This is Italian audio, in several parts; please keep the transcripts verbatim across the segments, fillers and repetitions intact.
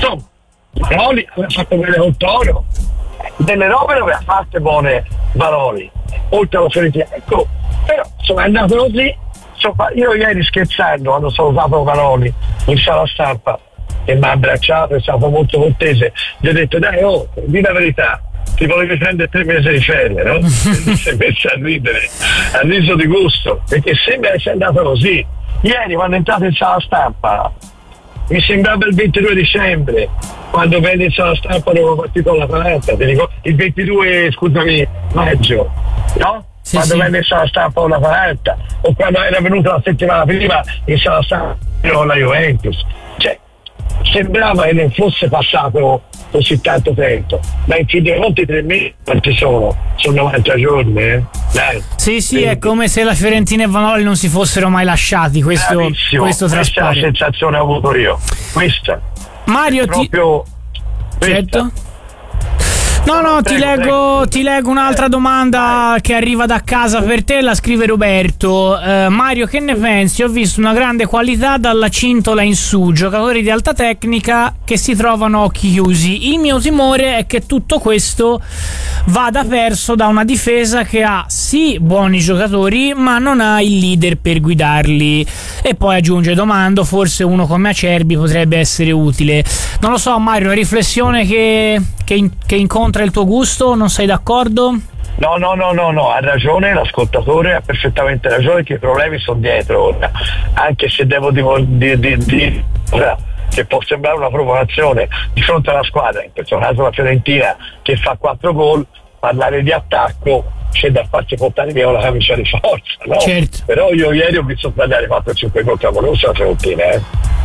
insomma, Vanoli aveva fatto bene col Toro, delle robe le aveva fatte buone Vanoli, oltre alla Fiorentina, ecco, però insomma è andato così. Insomma, io ieri scherzando, quando sono stato Vanoli in sala stampa e mi ha abbracciato, è stato molto cortese, gli ho detto dai, oh, di la verità, ti volevi prendere tre mesi di ferie, no? Si è messo a ridere, a riso di gusto, perché sembra che sia andato così. Ieri quando è entrato in sala stampa mi sembrava il ventidue dicembre, quando venne in sala stampa dopo partito all'Atalanta, il ventidue, scusami, maggio, no? Sì, quando sì. venne in sala stampa con l'Atalanta, o quando era venuto la settimana prima in sala stampa con la Juventus. Cioè, sembrava che non fosse passato così tanto tempo, ma in fin dei conti tre mesi quanti sono? Sono novanta giorni, eh? Dai. Sì, sì, quindi è come se la Fiorentina e Vanoli non si fossero mai lasciati, questo, questo traspare. Questa è la sensazione che ho avuto io, questa. Mario, proprio ti... certo. No, no, ti leggo, ti leggo un'altra domanda che arriva da casa per te, la scrive Roberto. Eh, Mario, che ne pensi? Ho visto una grande qualità dalla cintola in su, giocatori di alta tecnica che si trovano a occhi chiusi. Il mio timore è che tutto questo vada perso da una difesa che ha sì buoni giocatori, ma non ha il leader per guidarli. E poi aggiunge, domando, forse uno come Acerbi potrebbe essere utile. Non lo so, Mario, una riflessione che, che, in, che incontra il tuo gusto, non sei d'accordo? No, no, no, no, no, ha ragione l'ascoltatore, ha perfettamente ragione che i problemi sono dietro ora, anche se devo dire di, di, di, che può sembrare una provocazione di fronte alla squadra, in questo caso la Fiorentina che fa quattro gol, parlare di attacco c'è da farsi portare via la camicia di forza, no? Certo. Però io ieri ho visto sbagliare quattro cinque gol clamorosi la Fiorentina, eh?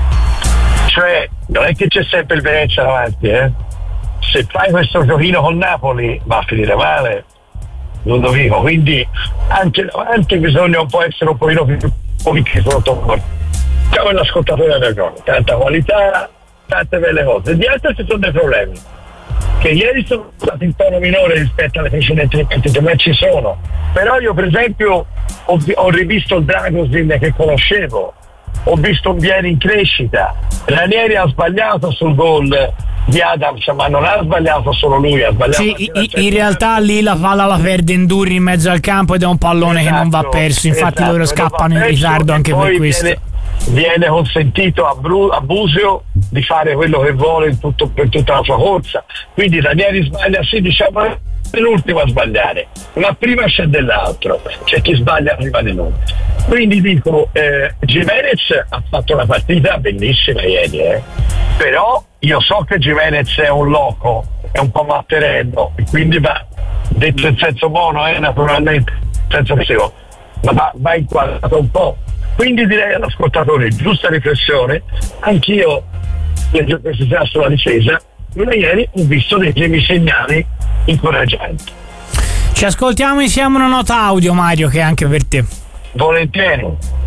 Cioè, non è che c'è sempre il Venezia davanti, eh? Se fai questo giochino con Napoli va a finire male, non lo dico, quindi anche davanti bisogna un po' essere un pochino più politici sotto. Diciamo l'ascoltatore ha ragione, tanta qualità, tante belle cose. Di altro ci sono dei problemi che ieri sono stati in tono minore rispetto alle precedenti partite, ma ci sono. Però io per esempio ho, ho rivisto il Dragosin che conoscevo, ho visto un Vieri in crescita, Ranieri ha sbagliato sul gol di Adams, ma non ha sbagliato solo lui, ha sbagliato sì, in, in realtà lì la palla la perde Endurri in mezzo al campo ed è un pallone esatto, che non va perso, infatti esatto, loro scappano in ritardo anche per questo. Viene, viene consentito a, Bru, a Busio di fare quello che vuole in tutto, per tutta la sua corsa, quindi Ranieri sbaglia, sì, diciamo è l'ultimo a sbagliare, ma prima c'è dell'altro, c'è chi sbaglia prima di noi. Quindi dico, eh, Gimenez ha fatto una partita bellissima ieri, eh. Però io so che Gimenez è un loco, è un po' matterello, e quindi va, detto in senso buono, eh, naturalmente, senso psicologico, ma va, va inquadrato un po'. Quindi direi all'ascoltatore, giusta riflessione, anch'io leggo questa sera sulla difesa, ma ieri ho visto dei primi segnali incoraggianti. Ci ascoltiamo insieme una nota audio, Mario, che è anche per te. Volentieri.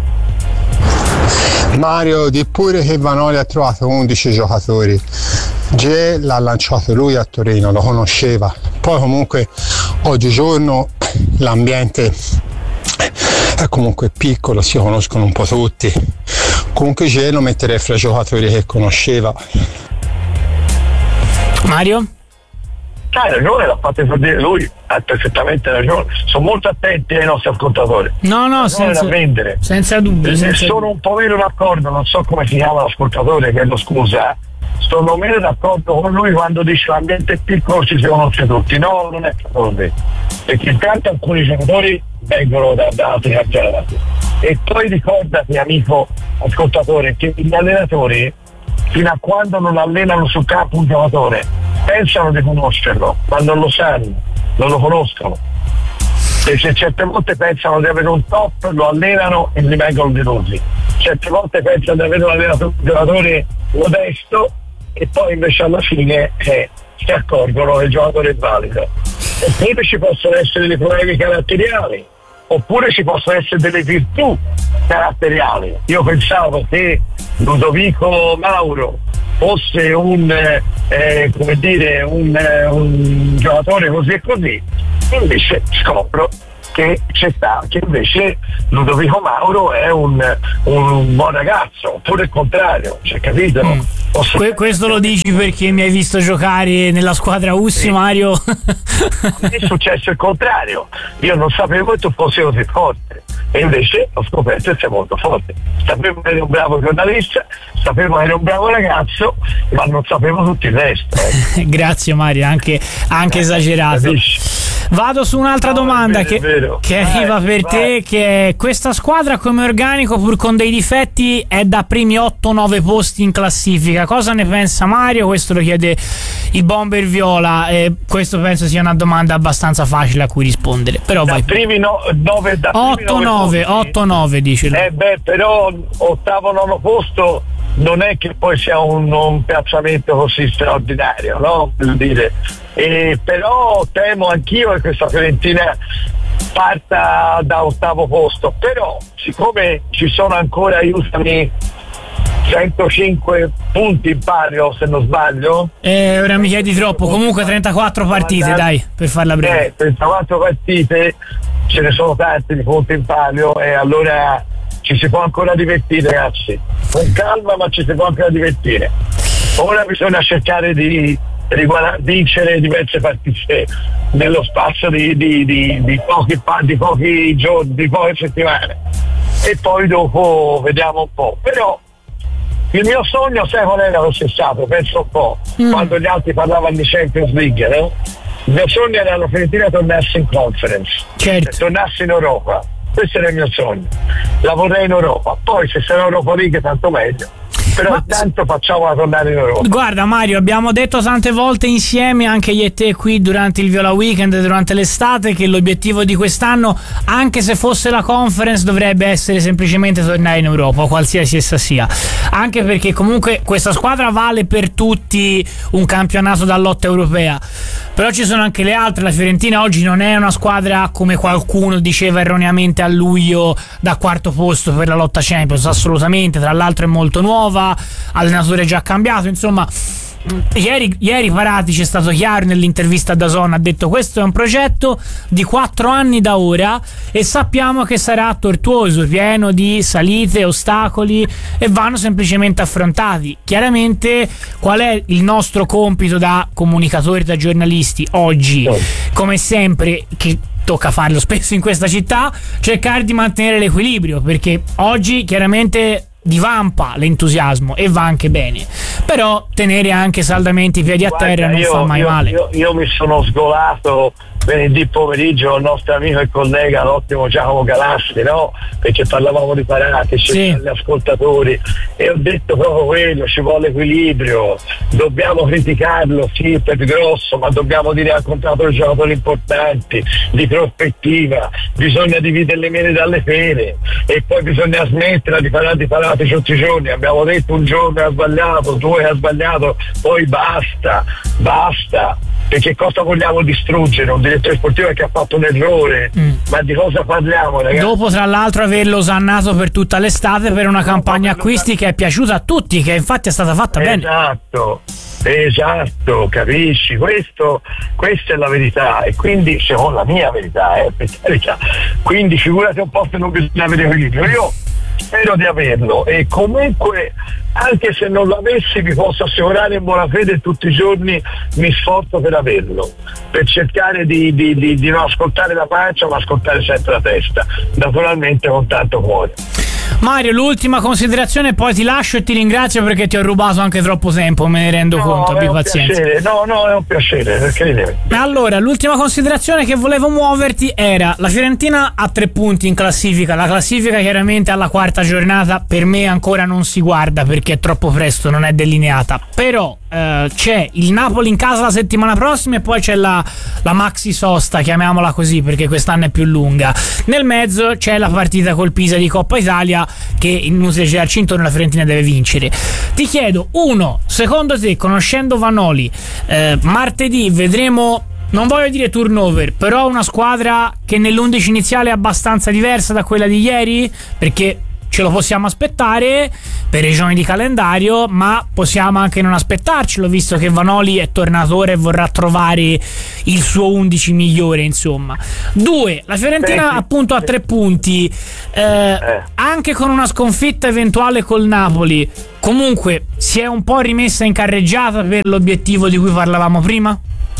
Mario, di pure che Vanoli ha trovato undici giocatori, G l'ha lanciato lui a Torino, lo conosceva, poi comunque oggigiorno l'ambiente è comunque piccolo, si conoscono un po' tutti, comunque G lo metterei fra i giocatori che conosceva. Mario? Hai ragione, l'ha fatto esordire lui, ha perfettamente ragione, sono molto attenti ai nostri ascoltatori. No, no, senza, da vendere. senza dubbio. Senza sono un po' meno d'accordo, non so come si chiama l'ascoltatore, chiedo scusa, sono meno d'accordo con lui quando dice l'ambiente è piccolo, ci si conosce tutti. No, non è così, perché intanto alcuni giocatori vengono da, da altri campionati. E poi ricordati, amico ascoltatore, che gli allenatori, fino a quando non allenano sul campo un giocatore, pensano di conoscerlo, ma non lo sanno, non lo conoscono. E se certe volte pensano di avere un top, lo allenano e gli vengono delusi. Certe volte pensano di avere un allenatore, un giocatore modesto e poi invece alla fine eh, si accorgono che il giocatore è valido. Oppure ci possono essere dei problemi caratteriali, oppure ci possono essere delle virtù caratteriali. Io pensavo che Ludovico Mauro fosse un eh, come dire un, eh, un giocatore così e così, invece scopro che c'è sta, che invece Ludovico Mauro è un, un buon ragazzo, oppure il contrario, cioè, capito? Mm. Que- questo lo dici perché mi hai visto giocare nella squadra Ussi, sì. Mario? È successo il contrario, io non sapevo che tu fossi così forte e invece ho scoperto che sei molto forte. Sapevo che eri un bravo giornalista, sapevo che eri un bravo ragazzo, ma non sapevo tutto il resto. Eh. Grazie Mario, anche, anche eh, esagerato. Capisci? Vado su un'altra no, domanda è vero, che, è vero. che vai, arriva per vai. te, che è: questa squadra come organico, pur con dei difetti, è da primi otto nove posti in classifica. Cosa ne pensa Mario? Questo lo chiede il Bomber Viola, e questo penso sia una domanda abbastanza facile a cui rispondere. Però da vai. Primi no, nove, da otto nove, otto nove dice. Eh beh, però ottavo nono posto non è che poi sia un, un piazzamento così straordinario, no? Per dire. E però temo anch'io che questa Fiorentina parta da ottavo posto, però siccome ci sono ancora, aiutami, centocinque punti in palio, se non sbaglio. Eh, ora mi chiedi troppo. Comunque trentaquattro partite, dai, per farla breve. Eh, trentaquattro partite, ce ne sono tanti di punti in palio, e allora ci si può ancora divertire, ragazzi. Con calma, ma ci si può ancora divertire. Ora bisogna cercare di riguarda, vincere diverse partite nello spazio di, di, di, di, pochi, di pochi giorni, di poche settimane, e poi dopo vediamo un po'. Però il mio sogno, sai qual era lo stesso, penso un po', mm. quando gli altri parlavano di Champions League, no? Il mio sogno era che la Fiorentina tornasse in Conference, certo. tornasse in Europa. Questo era il mio sogno, la vorrei in Europa, poi se sarà Europa League tanto meglio, però ma intanto facciamola tornare in Europa. Guarda Mario, abbiamo detto tante volte insieme, anche io e te qui durante il Viola Weekend, durante l'estate, che l'obiettivo di quest'anno, anche se fosse la Conference, dovrebbe essere semplicemente tornare in Europa, qualsiasi essa sia, anche perché comunque questa squadra vale per tutti un campionato da lotta europea, però ci sono anche le altre. La Fiorentina oggi non è una squadra, come qualcuno diceva erroneamente a luglio, da quarto posto per la lotta Champions, assolutamente. Tra l'altro è molto nuova, allenatore già cambiato, insomma. Ieri, ieri Paratici è stato chiaro nell'intervista a DAZN, ha detto: questo è un progetto di quattro anni da ora e sappiamo che sarà tortuoso, pieno di salite, ostacoli, e vanno semplicemente affrontati. Chiaramente qual è il nostro compito da comunicatori, da giornalisti oggi? Come sempre, che tocca farlo spesso in questa città, cercare di mantenere l'equilibrio, perché oggi chiaramente divampa l'entusiasmo e va anche bene, però tenere anche saldamente i piedi a Guarda, terra non io, fa mai io, male. Io, io mi sono sgolato venerdì pomeriggio il nostro amico e collega, l'ottimo Giacomo Galassi, no? Perché parlavamo di Paratici, sì, agli ascoltatori, e ho detto proprio quello: ci vuole equilibrio, dobbiamo criticarlo sì per grosso, ma dobbiamo dire al contratto dei giocatori importanti, di prospettiva, bisogna dividere le mele dalle pere, e poi bisogna smettere di parlare di Paratici tutti i giorni. Abbiamo detto un giorno ha sbagliato, due ha sbagliato, poi basta, basta. Perché cosa vogliamo distruggere? Un direttore sportivo che ha fatto un errore, mm. ma di cosa parliamo, ragazzi? Dopo, tra l'altro, averlo osannato per tutta l'estate per una no, campagna acquisti che è piaciuta a tutti, che infatti è stata fatta esatto, bene. Esatto, capisci? Questo, questa è la verità, e quindi, secondo la mia verità, eh, per carità, quindi figurati un po' se non bisogna avere equilibrio. Io spero di averlo, e comunque anche se non l'avessi vi posso assicurare in buona fede tutti i giorni mi sforzo per averlo, per cercare di, di, di, di non ascoltare la pancia ma ascoltare sempre la testa, naturalmente con tanto cuore. Mario, l'ultima considerazione, poi ti lascio e ti ringrazio perché ti ho rubato anche troppo tempo, me ne rendo no, conto, abbi pazienza. Piacere. No, no, è un piacere, perché allora, l'ultima considerazione che volevo muoverti era: la Fiorentina ha tre punti in classifica, la classifica chiaramente alla quarta giornata per me ancora non si guarda perché è troppo presto, non è delineata, però eh, c'è il Napoli in casa la settimana prossima e poi c'è la, la maxi sosta, chiamiamola così perché quest'anno è più lunga. Nel mezzo c'è la partita col Pisa di Coppa Italia che inutile girarci intorno, la Fiorentina deve vincere. Ti chiedo, uno, secondo te, conoscendo Vanoli, eh, martedì vedremo, non voglio dire turnover, però una squadra che nell'undici iniziale è abbastanza diversa da quella di ieri? Perché ce lo possiamo aspettare per ragioni di calendario, ma possiamo anche non aspettarcelo, visto che Vanoli è tornato ora e vorrà trovare il suo undici migliore, insomma. Due, la Fiorentina Beh, appunto a tre punti, eh, Eh. anche con una sconfitta eventuale col Napoli, comunque si è un po' rimessa in carreggiata per l'obiettivo di cui parlavamo prima?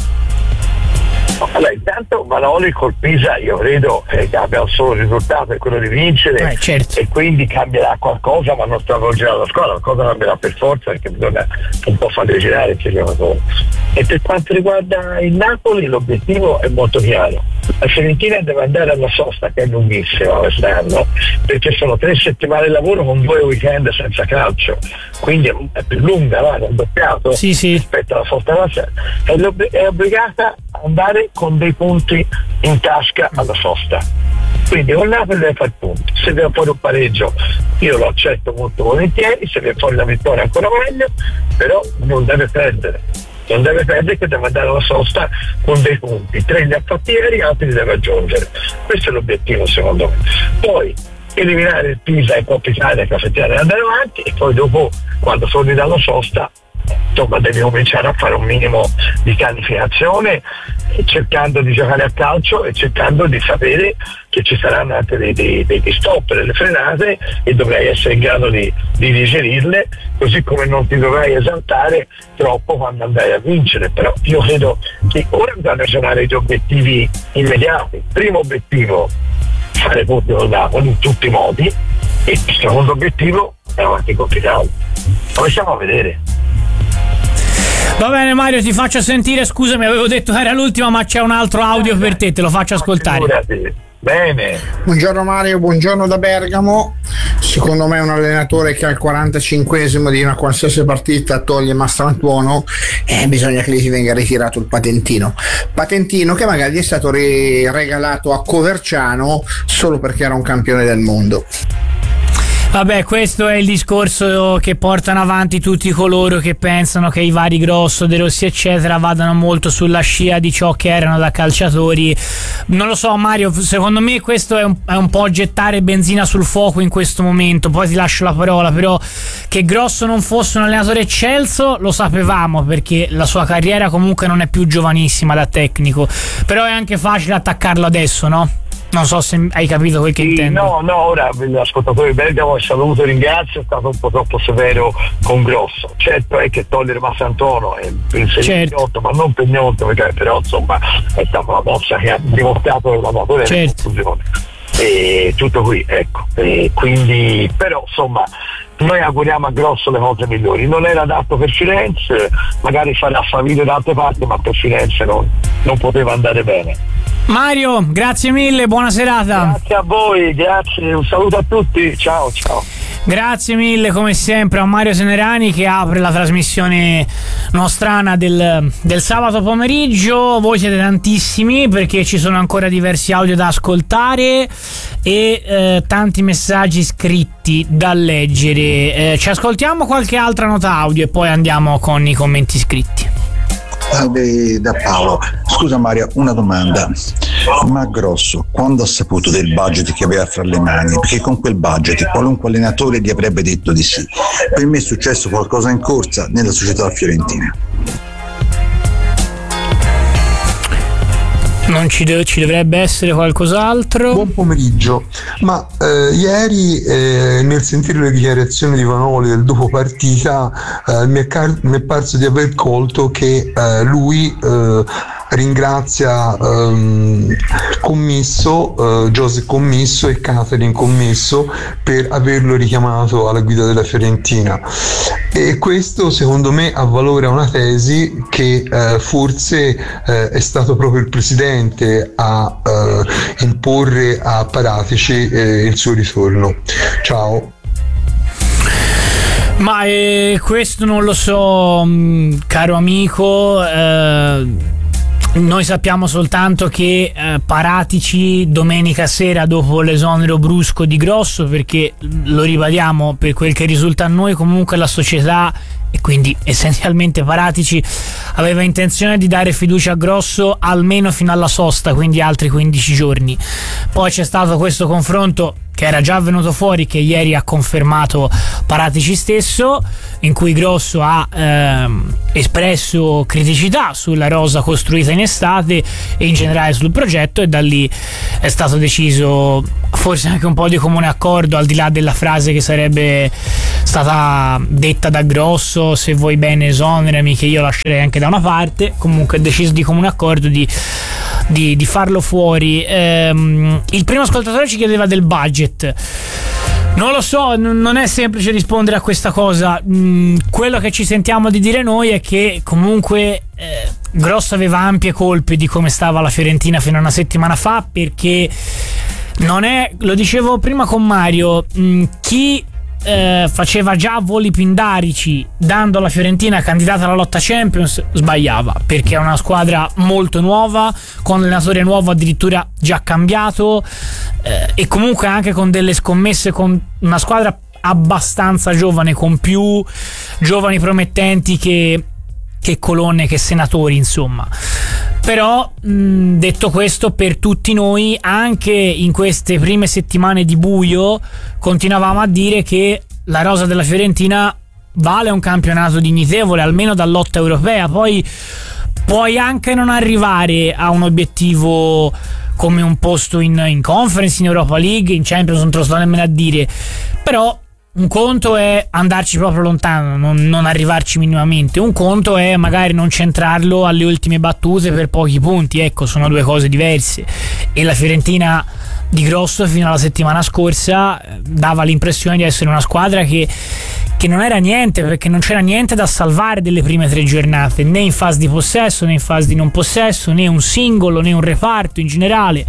Allora, intanto Vanoli col Pisa io credo eh, che abbia un solo risultato, è quello di vincere, Eh, certo. e quindi cambierà qualcosa, ma non stravolgerà la squadra, qualcosa cambierà per forza, perché bisogna un po' far girare il giocatori. E per quanto riguarda il Napoli l'obiettivo è molto chiaro: la Fiorentina deve andare alla sosta, che è lunghissima quest'anno, perché sono tre settimane di lavoro con due weekend senza calcio, quindi è, è più lunga, va, è doppiato Sì, sì. rispetto alla sosta della sera. È, l'obb- è obbligata a andare con dei punti in tasca alla sosta, quindi con Napoli deve fare punti. Se viene fuori un pareggio io lo accetto molto volentieri, se viene fuori la vittoria ancora meglio, però non deve perdere non deve perdere, che deve andare alla sosta con dei punti, tre li ha fatti ieri, altri li deve aggiungere. Questo è l'obiettivo secondo me. Poi eliminare il Pisa in Coppa Italia, caffettiere, e andare avanti, e poi dopo, quando torni dalla sosta, insomma devi cominciare a fare un minimo di pianificazione, cercando di giocare a calcio e cercando di sapere che ci saranno anche dei, dei, dei stop, delle frenate, e dovrai essere in grado di, di digerirle, così come non ti dovrai esaltare troppo quando andrai a vincere. Però io credo che ora bisogna ragionare gli obiettivi immediati. Primo obiettivo, fare punti con Napoli in tutti i modi, e il secondo obiettivo è avanti con Finale. Lo possiamo a vedere. Va bene Mario, ti faccio sentire, scusami, avevo detto che era l'ultima, ma c'è un altro audio per te, te lo faccio ascoltare. Figurati. Bene. Buongiorno Mario, buongiorno da Bergamo. Secondo me un allenatore che al quarantacinquesimo di una qualsiasi partita toglie Mastrantuono, eh, bisogna che gli si venga ritirato il patentino. Patentino che magari è stato re- regalato a Coverciano solo perché era un campione del mondo. Vabbè, questo è il discorso che portano avanti tutti coloro che pensano che i vari Grosso, De Rossi eccetera vadano molto sulla scia di ciò che erano da calciatori. Non lo so Mario, secondo me questo è un, è un po' gettare benzina sul fuoco in questo momento. Poi ti lascio la parola, però che Grosso non fosse un allenatore eccelso lo sapevamo, perché la sua carriera comunque non è più giovanissima da tecnico, però è anche facile attaccarlo adesso, no? Non so se hai capito quel che Sì, intendo. no, no, ora l'ascoltatore di Bergamo, saluto e ringrazio, è stato un po' troppo severo con Grosso. Certo è che togliere Mastrantuono è un certo. ma non per niente, perché però insomma è stata una mossa che ha dimostrato l'amatore certo. nella conclusione. E tutto qui, ecco. E quindi, però insomma, noi auguriamo a Grosso le cose migliori. Non era adatto per Firenze, magari farà famiglia da altre parti, ma per Firenze non, non poteva andare bene. Mario, grazie mille, buona serata. Grazie a voi, grazie, un saluto a tutti, ciao ciao. Grazie mille come sempre a Mario Senerani che apre la trasmissione nostrana del, del sabato pomeriggio. Voi siete tantissimi perché ci sono ancora diversi audio da ascoltare e eh, tanti messaggi scritti da leggere. Eh, ci ascoltiamo qualche altra nota audio e poi andiamo con i commenti scritti. Da Paolo, scusa Mario, una domanda. Ma Grosso, quando ha saputo del budget che aveva fra le mani? Perché con quel budget qualunque allenatore gli avrebbe detto di sì. Per me è successo qualcosa in corsa nella società fiorentina. Non ci, de- ci dovrebbe essere qualcos'altro? Buon pomeriggio. Ma eh, ieri eh, nel sentire le dichiarazioni di Vanoli del dopo partita eh, mi, è car- mi è parso di aver colto che eh, lui eh, ringrazia ehm, Commisso, eh, José Commisso e Catherine Commisso per averlo richiamato alla guida della Fiorentina, e questo secondo me avvalora una tesi che eh, forse eh, è stato proprio il presidente a eh, imporre a Paratici eh, il suo ritorno. Ciao. Ma eh, questo non lo so, mh, caro amico. eh, Noi sappiamo soltanto che eh, Paratici domenica sera, dopo l'esonero brusco di Grosso, perché lo ribadiamo, per quel che risulta a noi comunque la società e quindi essenzialmente Paratici aveva intenzione di dare fiducia a Grosso almeno fino alla sosta, quindi altri quindici giorni. Poi c'è stato questo confronto che che era già venuto fuori, che ieri ha confermato Paratici stesso, in cui Grosso ha ehm, espresso criticità sulla rosa costruita in estate e in generale sul progetto, e da lì è stato deciso, forse anche un po' di comune accordo, al di là della frase che sarebbe stata detta da Grosso: se vuoi bene esonerami, che io lascerei anche da una parte. Comunque è deciso di comune accordo di, di, di farlo fuori. Ehm, il primo ascoltatore ci chiedeva del budget. Non lo so, n- non è semplice rispondere a questa cosa. Mm, quello che ci sentiamo di dire noi è che comunque eh, Grosso aveva ampie colpe di come stava la Fiorentina fino a una settimana fa, perché non è, lo dicevo prima con Mario, mh, chi eh, faceva già voli pindarici dando la Fiorentina candidata alla lotta Champions sbagliava, perché è una squadra molto nuova, con allenatore nuovo addirittura già cambiato, eh, e comunque anche con delle scommesse, con una squadra abbastanza giovane, con più giovani promettenti che che colonne, che senatori, insomma. Però mh, detto questo, per tutti noi, anche in queste prime settimane di buio, continuavamo a dire che la rosa della Fiorentina vale un campionato dignitevole, almeno da lotta europea. Poi puoi anche non arrivare a un obiettivo come un posto in, in Conference, in Europa League, in Champions, non te lo sto nemmeno a dire, però un conto è andarci proprio lontano, non, non arrivarci minimamente. Un conto è magari non centrarlo alle ultime battute per pochi punti. Ecco, sono due cose diverse. E la Fiorentina di Grosso fino alla settimana scorsa dava l'impressione di essere una squadra che, che non era niente, perché non c'era niente da salvare delle prime tre giornate, né in fase di possesso, né in fase di non possesso, né un singolo, né un reparto in generale.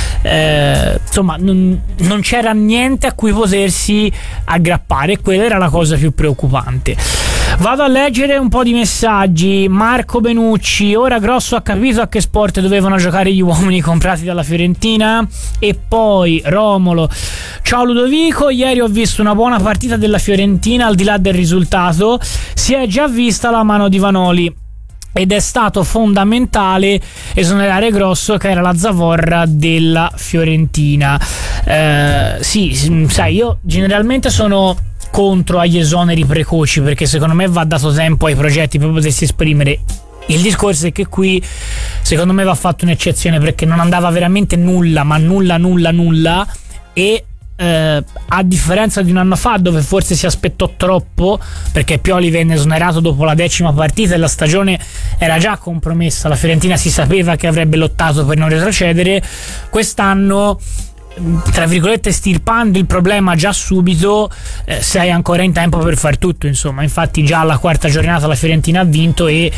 Eh, insomma, non, non c'era niente a cui potersi aggrappare, e quella era la cosa più preoccupante. Vado a leggere un po' di messaggi. Marco Benucci: ora Grosso ha capito a che sport dovevano giocare gli uomini comprati dalla Fiorentina. E poi Romolo: ciao Ludovico, ieri ho visto una buona partita della Fiorentina, al di là del risultato si è già vista la mano di Vanoli ed è stato fondamentale esonerare Grosso, che era la zavorra della Fiorentina. Eh, sì, sai, io generalmente sono contro agli esoneri precoci, perché secondo me va dato tempo ai progetti per potersi esprimere. Il discorso è che qui secondo me va fatta un'eccezione, perché non andava veramente nulla, ma nulla nulla nulla, e eh, a differenza di un anno fa, dove forse si aspettò troppo, perché Pioli venne esonerato dopo la decima partita e la stagione era già compromessa, la Fiorentina si sapeva che avrebbe lottato per non retrocedere. Quest'anno, tra virgolette, stirpando il problema già subito, eh, sei ancora in tempo per far tutto, insomma. Infatti già alla quarta giornata la Fiorentina ha vinto e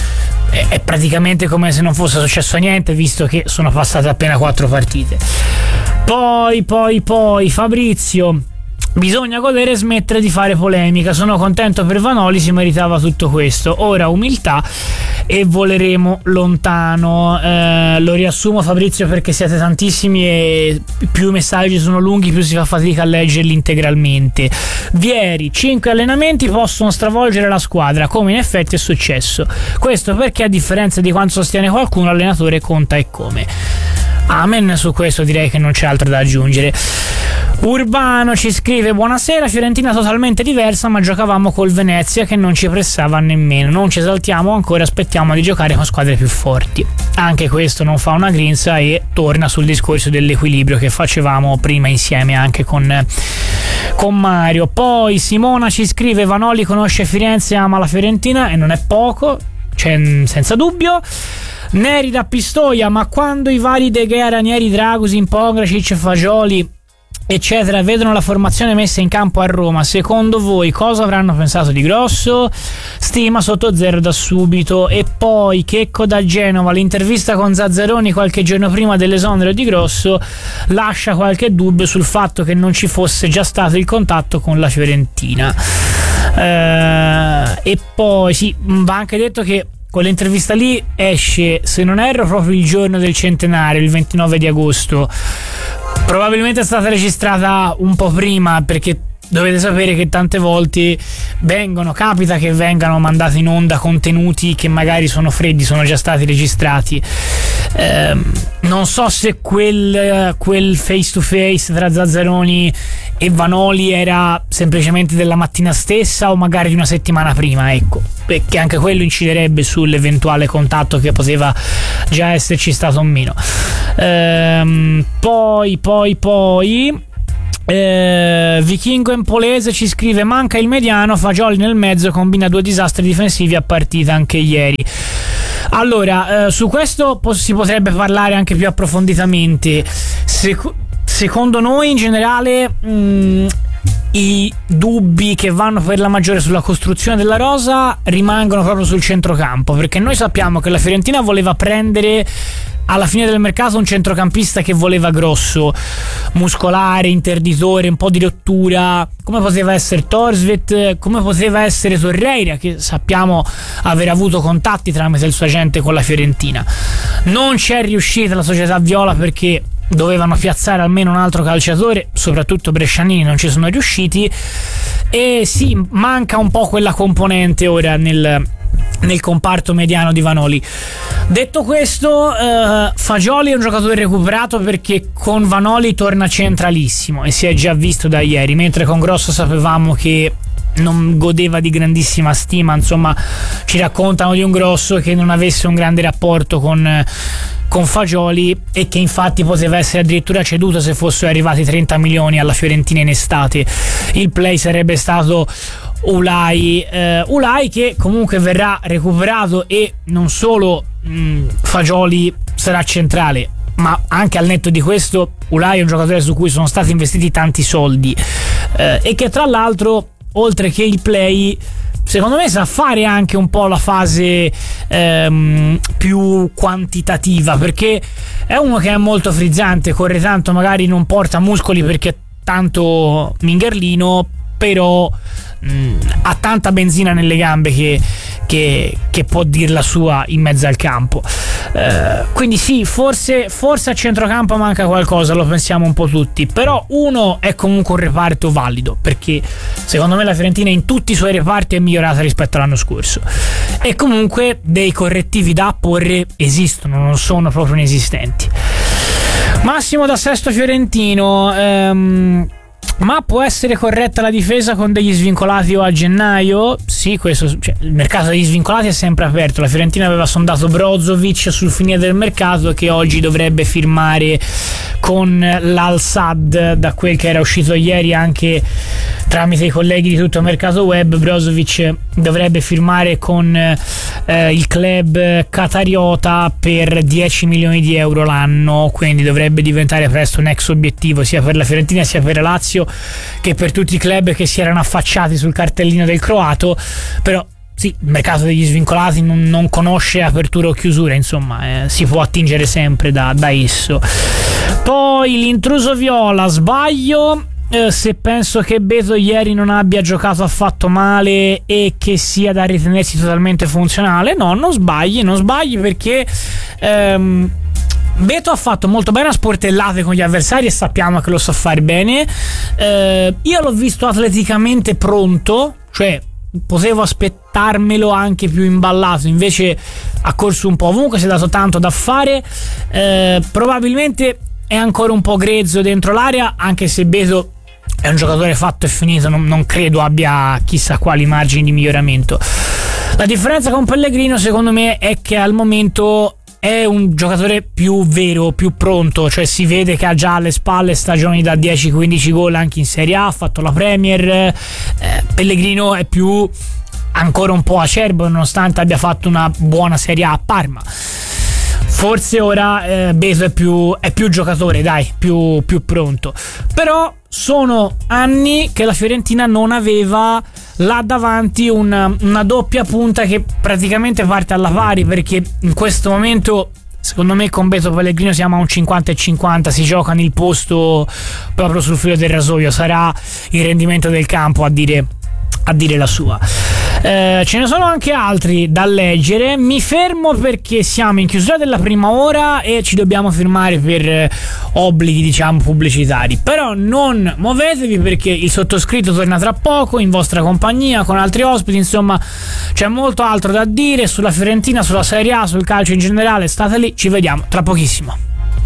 è praticamente come se non fosse successo niente, visto che sono passate appena quattro partite. Poi poi poi Fabrizio: bisogna godere e smettere di fare polemica, sono contento per Vanoli, si meritava tutto questo, ora umiltà e voleremo lontano. Eh, lo riassumo, Fabrizio, perché siete tantissimi e più i messaggi sono lunghi più si fa fatica a leggerli integralmente. Vieri: cinque allenamenti possono stravolgere la squadra, come in effetti è successo. Questo perché, a differenza di quanto sostiene qualcuno, l'allenatore conta e come. Amen, su questo direi che non c'è altro da aggiungere. Urbano ci scrive: buonasera, Fiorentina totalmente diversa, ma giocavamo col Venezia che non ci pressava nemmeno, non ci esaltiamo ancora, aspettiamo di giocare con squadre più forti. Anche questo non fa una grinza e torna sul discorso dell'equilibrio che facevamo prima insieme anche con, con Mario. Poi Simona ci scrive: Vanoli conosce Firenze e ama la Fiorentina, e non è poco, c'è senza dubbio. Neri da Pistoia: ma quando i vari De Gea, Ranieri, Dragusin, Pongracic, Fagioli eccetera vedono la formazione messa in campo a Roma, secondo voi cosa avranno pensato di Grosso? Stima sotto zero da subito. E poi Checco da Genova: l'intervista con Zazzaroni qualche giorno prima dell'esonero di Grosso lascia qualche dubbio sul fatto che non ci fosse già stato il contatto con la Fiorentina. Eh, e poi sì, va anche detto che quell'intervista lì esce, se non erro, proprio il giorno del centenario, il ventinove di agosto. Probabilmente è stata registrata un po' prima, perché dovete sapere che tante volte vengono, capita che vengano mandati in onda contenuti che magari sono freddi, sono già stati registrati. eh, non so se quel, quel face to face tra Zazzaroni e Vanoli era semplicemente della mattina stessa o magari di una settimana prima, ecco, perché anche quello inciderebbe sull'eventuale contatto che poteva già esserci stato o meno. Ehm, poi poi poi Eh, Vichingo Empolese ci scrive: manca il mediano, Fagioli nel mezzo, combina due disastri difensivi a partita anche ieri. Allora, eh, su questo po- si potrebbe parlare anche più approfonditamente. Sec- secondo noi in generale mh, i dubbi che vanno per la maggiore sulla costruzione della rosa rimangono proprio sul centrocampo, perché noi sappiamo che la Fiorentina voleva prendere alla fine del mercato un centrocampista che voleva grosso, muscolare, interditore, un po' di rottura, come poteva essere Torsvet, come poteva essere Torreira, che sappiamo aver avuto contatti tramite il suo agente con la Fiorentina. Non c'è riuscita la società viola perché dovevano piazzare almeno un altro calciatore, soprattutto Brescianini non ci sono riusciti, e sì, manca un po' quella componente ora nel nel comparto mediano di Vanoli. Detto questo, eh, Fagioli è un giocatore recuperato perché con Vanoli torna centralissimo e si è già visto da ieri, mentre con Grosso sapevamo che non godeva di grandissima stima. Insomma, ci raccontano di un Grosso che non avesse un grande rapporto con con Fagioli e che infatti poteva essere addirittura ceduto se fossero arrivati trenta milioni alla Fiorentina in estate. Il play sarebbe stato Ulai, eh, Ulai che comunque verrà recuperato, e non solo mh, Fagioli sarà centrale, ma anche al netto di questo Ulai è un giocatore su cui sono stati investiti tanti soldi, eh, e che tra l'altro, oltre che il play, secondo me sa fare anche un po' la fase ehm, più quantitativa, perché è uno che è molto frizzante, corre tanto, magari non porta muscoli perché è tanto mingerlino, però mh, ha tanta benzina nelle gambe che, che, che può dir la sua in mezzo al campo. Eh, quindi sì, forse, forse a centrocampo manca qualcosa, lo pensiamo un po' tutti, però uno è comunque un reparto valido, perché secondo me la Fiorentina in tutti i suoi reparti è migliorata rispetto all'anno scorso, e comunque dei correttivi da apporre esistono, non sono proprio inesistenti. Massimo da Sesto Fiorentino: ehm, ma può essere corretta la difesa con degli svincolati o a gennaio? Sì, questo, cioè, il mercato degli svincolati è sempre aperto. La Fiorentina aveva sondato Brozovic sul finire del mercato, che oggi dovrebbe firmare con l'Al Sadd, da quel che era uscito ieri anche tramite i colleghi di Tutto Mercato Web. Brozovic dovrebbe firmare con eh, il club qatariota per dieci milioni di euro l'anno, quindi dovrebbe diventare presto un ex obiettivo sia per la Fiorentina sia per la Lazio che per tutti i club che si erano affacciati sul cartellino del croato. Però sì, il mercato degli svincolati non, non conosce apertura o chiusura, insomma, eh, si può attingere sempre da, da esso. Poi l'intruso viola: sbaglio eh, se penso che Beto ieri non abbia giocato affatto male e che sia da ritenersi totalmente funzionale. No, non sbagli, non sbagli perché ehm, Beto ha fatto molto bene a sportellate con gli avversari e sappiamo che lo sa fare bene. Eh, io l'ho visto atleticamente pronto, cioè potevo aspettarmelo anche più imballato, invece ha corso un po' ovunque, si è dato tanto da fare. Eh, probabilmente è ancora un po' grezzo dentro l'area, anche se Beto è un giocatore fatto e finito, non, non credo abbia chissà quali margini di miglioramento. La differenza con Pellegrino secondo me è che al momento è un giocatore più vero, più pronto, cioè si vede che ha già alle spalle stagioni da dieci quindici gol anche in Serie A, ha fatto la Premier. eh, Pellegrino è più ancora un po' acerbo, nonostante abbia fatto una buona Serie A a Parma. Forse ora eh, Beto è più, è più giocatore, dai, più, più pronto. Però sono anni che la Fiorentina non aveva là davanti una, una doppia punta che praticamente parte alla pari, perché in questo momento secondo me con Beto Pellegrino siamo a un cinquanta e cinquanta, si gioca nel posto proprio sul filo del rasoio, sarà il rendimento del campo a dire, a dire la sua. Eh, ce ne sono anche altri da leggere. Mi fermo perché siamo in chiusura della prima ora e ci dobbiamo fermare per eh, obblighi, diciamo, pubblicitari. Però non muovetevi, perché il sottoscritto torna tra poco in vostra compagnia con altri ospiti. Insomma, c'è molto altro da dire sulla Fiorentina, sulla Serie A, sul calcio in generale. State lì, ci vediamo tra pochissimo.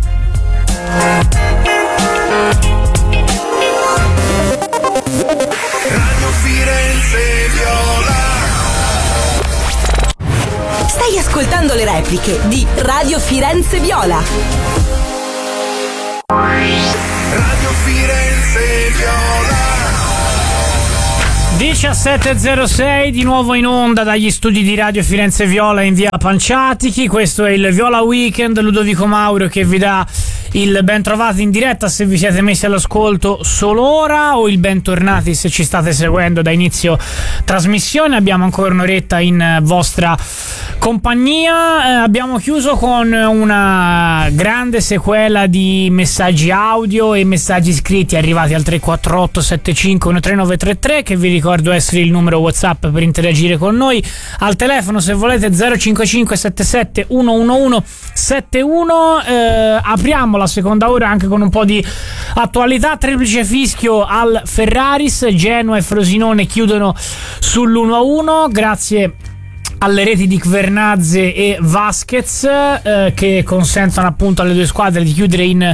Radio Firenze Viola. Stai ascoltando le repliche di Radio Firenze Viola. Radio Firenze Viola. diciassette e zero sei, di nuovo in onda dagli studi di Radio Firenze Viola in via Panciatichi. Questo è il Viola Weekend. Ludovico Mauro che vi dà il ben trovati in diretta se vi siete messi all'ascolto solo ora, o il bentornati se ci state seguendo da inizio trasmissione. Abbiamo ancora un'oretta in vostra compagnia. Eh, abbiamo chiuso con una grande sequela di messaggi audio e messaggi scritti arrivati al tre quattro otto sette cinque uno tre nove tre tre, che vi ricordo essere il numero WhatsApp per interagire con noi. Al telefono, se volete, zero cinque cinque sette sette uno uno uno sette uno. Eh, apriamo la seconda ora anche con un po' di attualità. Triplice fischio al Ferraris, Genoa e Frosinone chiudono sull'uno a uno grazie alle reti di Kvernadze e Vasquez, eh, che consentono appunto alle due squadre di chiudere in,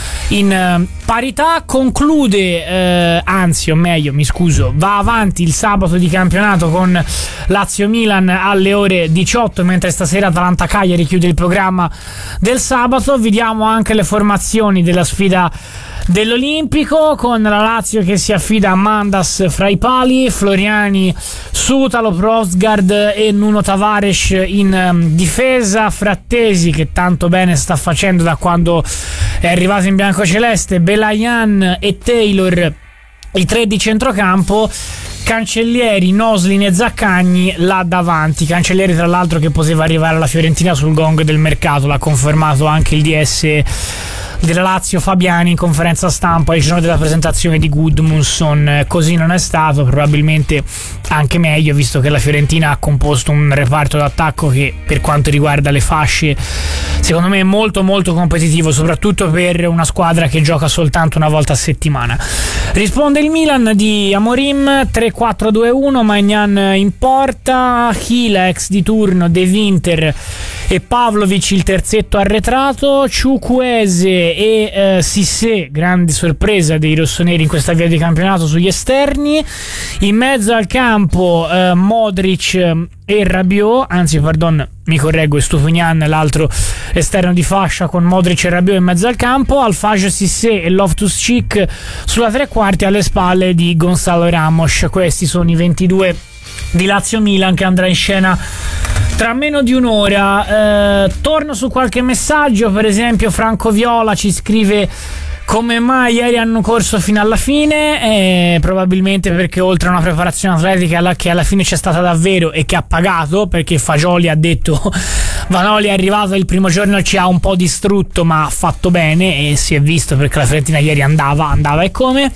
in eh, parità. Conclude, eh, anzi o meglio mi scuso, va avanti il sabato di campionato con Lazio-Milan alle ore diciotto, mentre stasera Atalanta-Cagliari chiude il programma del sabato. Vediamo anche le formazioni della sfida dell'Olimpico, con la Lazio che si affida a Mandas fra i pali, Floriani, Sutalo, Prosgard e Nuno Tavares in um, difesa, Frattesi che tanto bene sta facendo da quando è arrivato in biancoceleste, Belayan e Taylor i tre di centrocampo, Cancellieri, Noslin e Zaccagni là davanti. Cancellieri tra l'altro che poteva arrivare alla Fiorentina sul gong del mercato, l'ha confermato anche il D S della Lazio Fabiani in conferenza stampa il giorno della presentazione di Gudmundsson. Così non è stato, probabilmente anche meglio, visto che la Fiorentina ha composto un reparto d'attacco che per quanto riguarda le fasce secondo me è molto molto competitivo, soprattutto per una squadra che gioca soltanto una volta a settimana. Risponde il Milan di Amorim, tre quattro due uno, Magnan in porta, Hila ex di turno, De Winter e Pavlovic il terzetto arretrato, Ciucuese e eh, Sissé, grande sorpresa dei rossoneri in questa via di campionato, sugli esterni. In mezzo al campo eh, Modric e Rabiot, anzi pardon mi correggo, è Stupinian l'altro esterno di fascia, con Modric e Rabiot in mezzo al campo, Alfage, Sissé e Loftus-Cheek sulla tre quarti alle spalle di Gonzalo Ramos. Questi sono i ventidue di Lazio-Milan che andrà in scena tra meno di un'ora. Eh, torno su qualche messaggio, per esempio Franco Viola ci scrive: come mai ieri hanno corso fino alla fine? Eh, probabilmente perché oltre a una preparazione atletica alla, che alla fine c'è stata davvero e che ha pagato, perché Fagioli ha detto Vanoli è arrivato il primo giorno, ci ha un po' distrutto ma ha fatto bene, e si è visto perché la Fiorentina ieri andava, andava e come.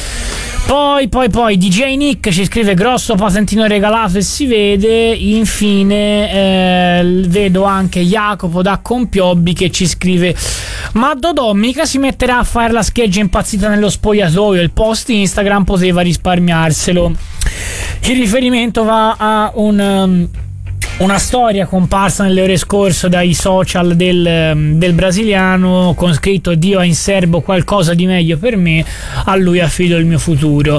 Poi, poi, poi D J Nick ci scrive: grosso patentino regalato e si vede. Infine eh, vedo anche Jacopo da Compiobbi che ci scrive: ma Dodò mica si metterà a fare la scheggia impazzita nello spogliatoio, il post Instagram poteva risparmiarselo. Il riferimento va a un... Um, una storia comparsa nelle ore scorse dai social del, del brasiliano con scritto: Dio ha in serbo qualcosa di meglio per me, a lui affido il mio futuro.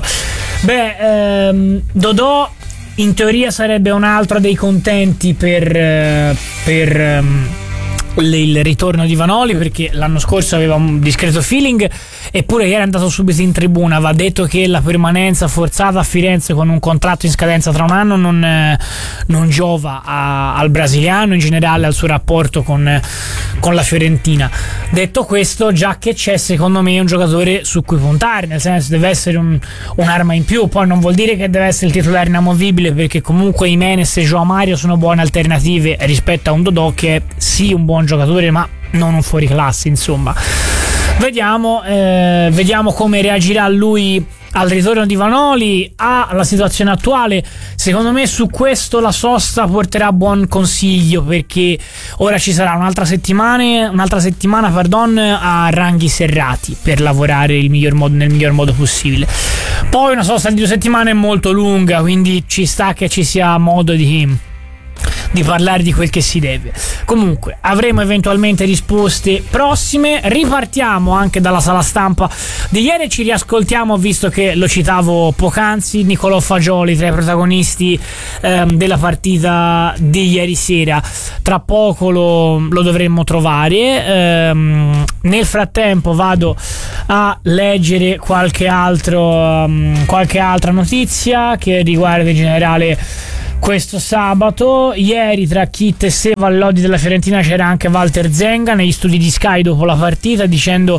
Beh, ehm, Dodò in teoria sarebbe un altro dei contenti per, eh, per ehm, il ritorno di Vanoli, perché l'anno scorso aveva un discreto feeling, eppure ieri è andato subito in tribuna. Va detto che la permanenza forzata a Firenze con un contratto in scadenza tra un anno non, eh, non giova a, al brasiliano, in generale al suo rapporto con, con la Fiorentina. Detto questo, già che c'è, secondo me è un giocatore su cui puntare, nel senso deve essere un, un'arma in più. Poi non vuol dire che deve essere il titolare inamovibile, perché comunque Jimenez e João Mario sono buone alternative rispetto a un Dodò che è sì un buon giocatore ma non un fuoriclasse, insomma. Vediamo, eh, vediamo come reagirà lui al ritorno di Vanoli, alla situazione attuale. Secondo me su questo la sosta porterà buon consiglio, perché ora ci sarà un'altra settimana, un'altra settimana pardon, a ranghi serrati per lavorare il miglior modo, nel miglior modo possibile. Poi una sosta di due settimane è molto lunga, quindi ci sta che ci sia modo di di parlare di quel che si deve. Comunque avremo eventualmente risposte prossime. Ripartiamo anche dalla sala stampa di ieri, ci riascoltiamo, visto che lo citavo poc'anzi, Nicolò Fagioli tra i protagonisti ehm, della partita di ieri sera. Tra poco lo, lo dovremmo trovare. Ehm, nel frattempo vado a leggere qualche altro um, qualche altra notizia che riguarda in generale questo sabato. Ieri tra Kit e Seva all'Odi della Fiorentina c'era anche Walter Zenga negli studi di Sky dopo la partita, dicendo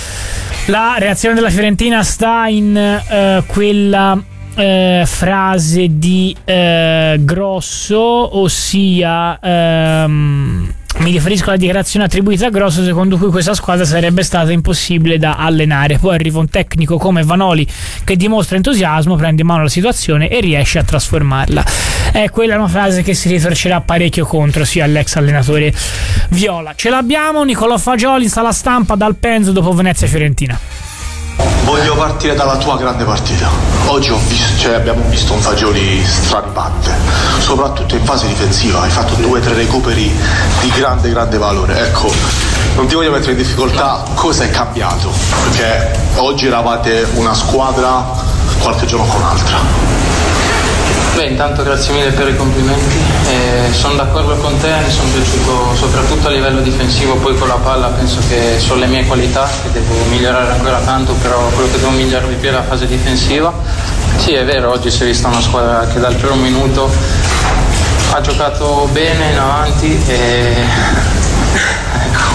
la reazione della Fiorentina sta in eh, quella eh, frase di eh, Grosso, ossia ehm, mi riferisco alla dichiarazione attribuita a Grosso secondo cui questa squadra sarebbe stata impossibile da allenare. Poi arriva un tecnico come Vanoli che dimostra entusiasmo, prende in mano la situazione e riesce a trasformarla. È quella una frase che si ritorcerà parecchio contro sia all'ex allenatore viola. Ce l'abbiamo, Nicolò Fagioli in sala stampa dal Penzo dopo Venezia Fiorentina. Voglio partire dalla tua grande partita. Oggi ho visto, cioè abbiamo visto un Fagioli straripante, soprattutto in fase difensiva. Hai fatto due o tre recuperi di grande grande valore. Ecco, non ti voglio mettere in difficoltà, cosa è cambiato? Perché oggi eravate una squadra, qualche giorno con un'altra. Beh, intanto grazie mille per i complimenti, eh, sono d'accordo con te, mi sono piaciuto soprattutto a livello difensivo, poi con la palla penso che sono le mie qualità, che devo migliorare ancora tanto, però quello che devo migliorare di più è la fase difensiva. Sì, è vero, oggi si è vista una squadra che dal primo minuto ha giocato bene in avanti e... ecco.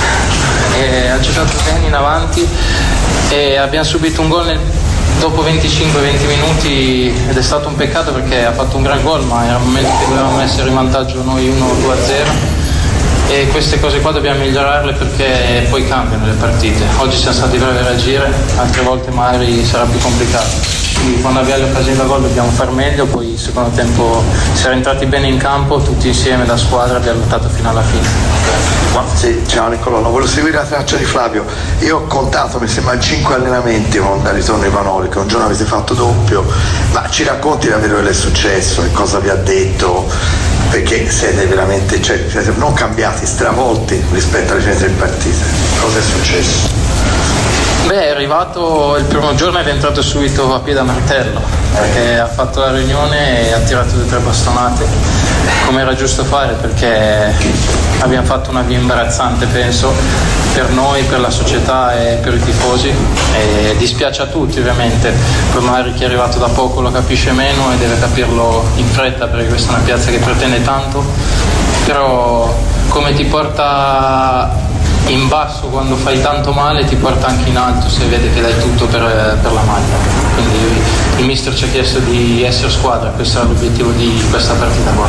E ha giocato bene in avanti e abbiamo subito un gol nel dopo venticinque venti minuti ed è stato un peccato perché ha fatto un gran gol, ma era un momento che dovevamo essere in vantaggio noi uno due a zero e queste cose qua dobbiamo migliorarle perché poi cambiano le partite. Oggi siamo stati bravi a reagire, altre volte magari sarà più complicato. Quando abbiamo le occasioni da gol dobbiamo far meglio, poi il secondo tempo siamo entrati bene in campo, tutti insieme da squadra abbiamo lottato fino alla fine. Sì, ciao Nicolò, volevo seguire la traccia di Flavio. Io ho contato, mi sembra, cinque allenamenti con il ritorno di Vanoli, che un giorno avete fatto doppio, ma ci racconti davvero che è successo e cosa vi ha detto? Perché siete veramente, cioè, siete non cambiati, stravolti rispetto alle prime tre partite. Cosa è successo? Beh, è arrivato il primo giorno ed è entrato subito a piede a martello, perché ha fatto la riunione e ha tirato due o tre bastonate, come era giusto fare, perché abbiamo fatto una via imbarazzante, penso, per noi, per la società e per i tifosi, e dispiace a tutti ovviamente, poi magari chi è arrivato da poco lo capisce meno e deve capirlo in fretta, perché questa è una piazza che pretende tanto, però come ti porta in basso quando fai tanto male ti porta anche in alto se vede che dai tutto per, per la maglia. Quindi il mister ci ha chiesto di essere squadra, questo era l'obiettivo di questa partita qua.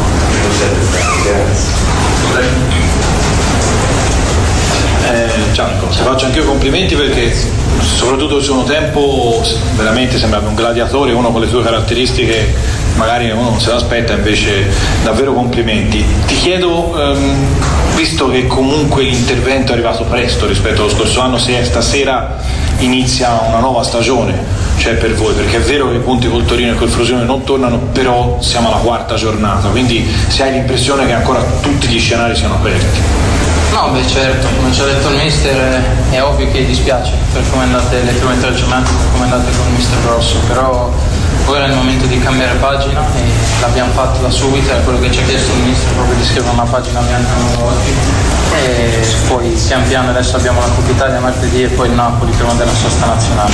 Eh, ciao Nico, ti faccio anche io complimenti perché soprattutto il secondo tempo veramente sembrava un gladiatore, uno con le sue caratteristiche magari uno non se l'aspetta, invece davvero complimenti. Ti chiedo, ehm, visto che comunque l'intervento è arrivato presto rispetto allo scorso anno, se stasera inizia una nuova stagione, cioè per voi, perché è vero che i punti col Torino e col Frosinone non tornano, però siamo alla quarta giornata, quindi se hai l'impressione che ancora tutti gli scenari siano aperti. No, beh certo, come ci ha detto il mister è ovvio che dispiace per come andate le prime tre giornate, per come andate con il mister Grosso, però ora è il momento di cambiare pagina e l'abbiamo fatto da subito, è quello che ci ha chiesto il mister, proprio di scrivere una pagina bianca oggi e poi pian piano adesso abbiamo la Coppa Italia martedì e poi il Napoli prima della sosta nazionale.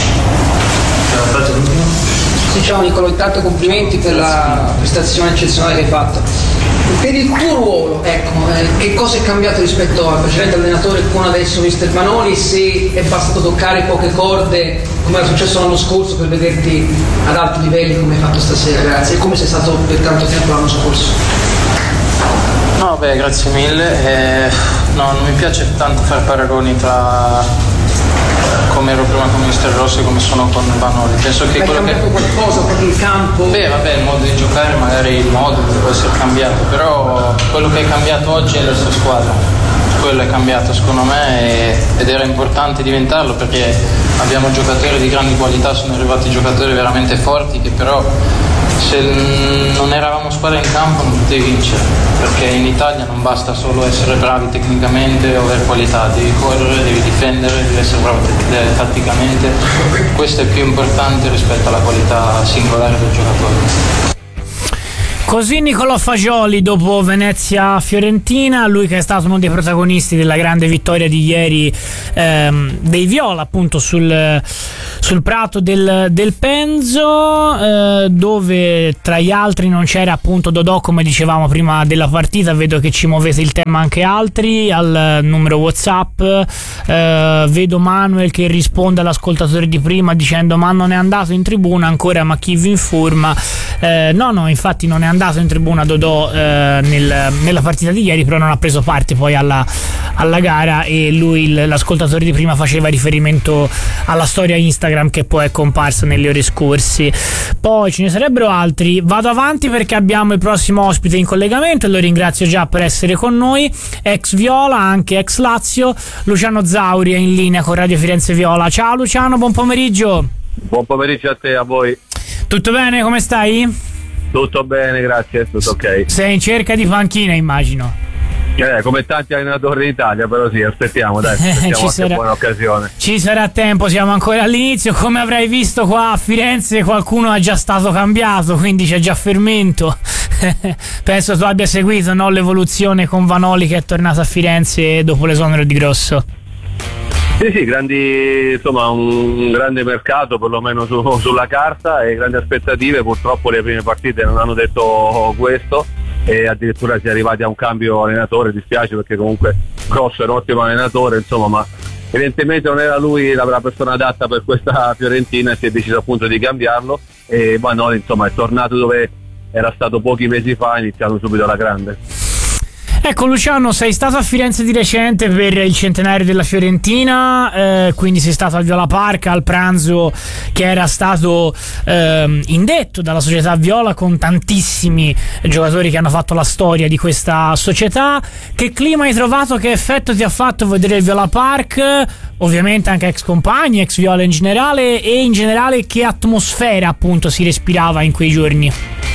Sì, ciao Nicolò, intanto complimenti per la prestazione eccezionale che hai fatto. Per il tuo ruolo, ecco, eh, che cosa è cambiato rispetto al precedente allenatore con adesso mister Vanoli, se è bastato toccare poche corde come era successo l'anno scorso per vederti ad alti livelli come hai fatto stasera, grazie, e come sei stato per tanto tempo l'anno scorso? No, beh, grazie mille. Eh, no, non mi piace tanto fare paragoni tra come ero prima con mister Rossi e come sono con Vanoli. Penso che hai quello cambiato che... qualcosa proprio il campo? Beh, vabbè, il modo di giocare, magari il modo può essere cambiato, però quello che è cambiato oggi è la sua squadra. Quello è cambiato secondo me ed era importante diventarlo, perché abbiamo giocatori di grandi qualità, sono arrivati giocatori veramente forti che però se non eravamo squadra in campo non potevi vincere, perché in Italia non basta solo essere bravi tecnicamente o avere qualità, devi correre, devi difendere, devi essere bravo t- tatticamente. Questo è più importante rispetto alla qualità singolare del giocatore. Così Nicolò Fagioli dopo Venezia-Fiorentina, lui che è stato uno dei protagonisti della grande vittoria di ieri ehm, dei Viola appunto sul, sul prato del, del Penzo, eh, dove tra gli altri non c'era appunto Dodò, come dicevamo prima della partita. Vedo che ci muovete il tema anche altri al numero WhatsApp, eh, vedo Manuel che risponde all'ascoltatore di prima dicendo ma non è andato in tribuna ancora, ma chi vi informa? Eh, no no infatti non è andato in tribuna Dodò eh, nel, nella partita di ieri, però non ha preso parte poi alla, alla gara, e lui, il, l'ascoltatore di prima, faceva riferimento alla storia Instagram che poi è comparsa nelle ore scorse. Poi ce ne sarebbero altri, vado avanti perché abbiamo il prossimo ospite in collegamento e lo ringrazio già per essere con noi, ex Viola, anche ex Lazio, Luciano Zauri è in linea con Radio Firenze Viola. Ciao Luciano, buon pomeriggio. Buon pomeriggio a te, a voi. Tutto bene, come stai? Tutto bene, grazie, tutto ok. Sei in cerca di panchina, immagino. Eh, come tanti allenatori in Italia, però sì, aspettiamo, dai, aspettiamo Ci sarà, buona occasione. Ci sarà tempo, siamo ancora all'inizio. Come avrai visto qua a Firenze qualcuno è già stato cambiato, quindi c'è già fermento. Penso tu abbia seguito, no, l'evoluzione con Vanoli che è tornato a Firenze dopo l'esonero di Grosso. Sì, sì, grandi, insomma, un grande mercato perlomeno su, sulla carta e grandi aspettative. Purtroppo le prime partite non hanno detto questo e addirittura si è arrivati a un cambio allenatore. Dispiace perché comunque Grosso è un ottimo allenatore, insomma, ma evidentemente non era lui la, la persona adatta per questa Fiorentina e si è deciso appunto di cambiarlo, e Vanoli insomma è tornato dove era stato pochi mesi fa, iniziando subito alla grande. Ecco Luciano, sei stato a Firenze di recente per il centenario della Fiorentina, eh, quindi sei stato al Viola Park al pranzo che era stato eh, indetto dalla società Viola con tantissimi giocatori che hanno fatto la storia di questa società. Che clima hai trovato, che effetto ti ha fatto vedere il Viola Park? Ovviamente anche ex compagni, ex Viola in generale, e in generale che atmosfera appunto si respirava in quei giorni?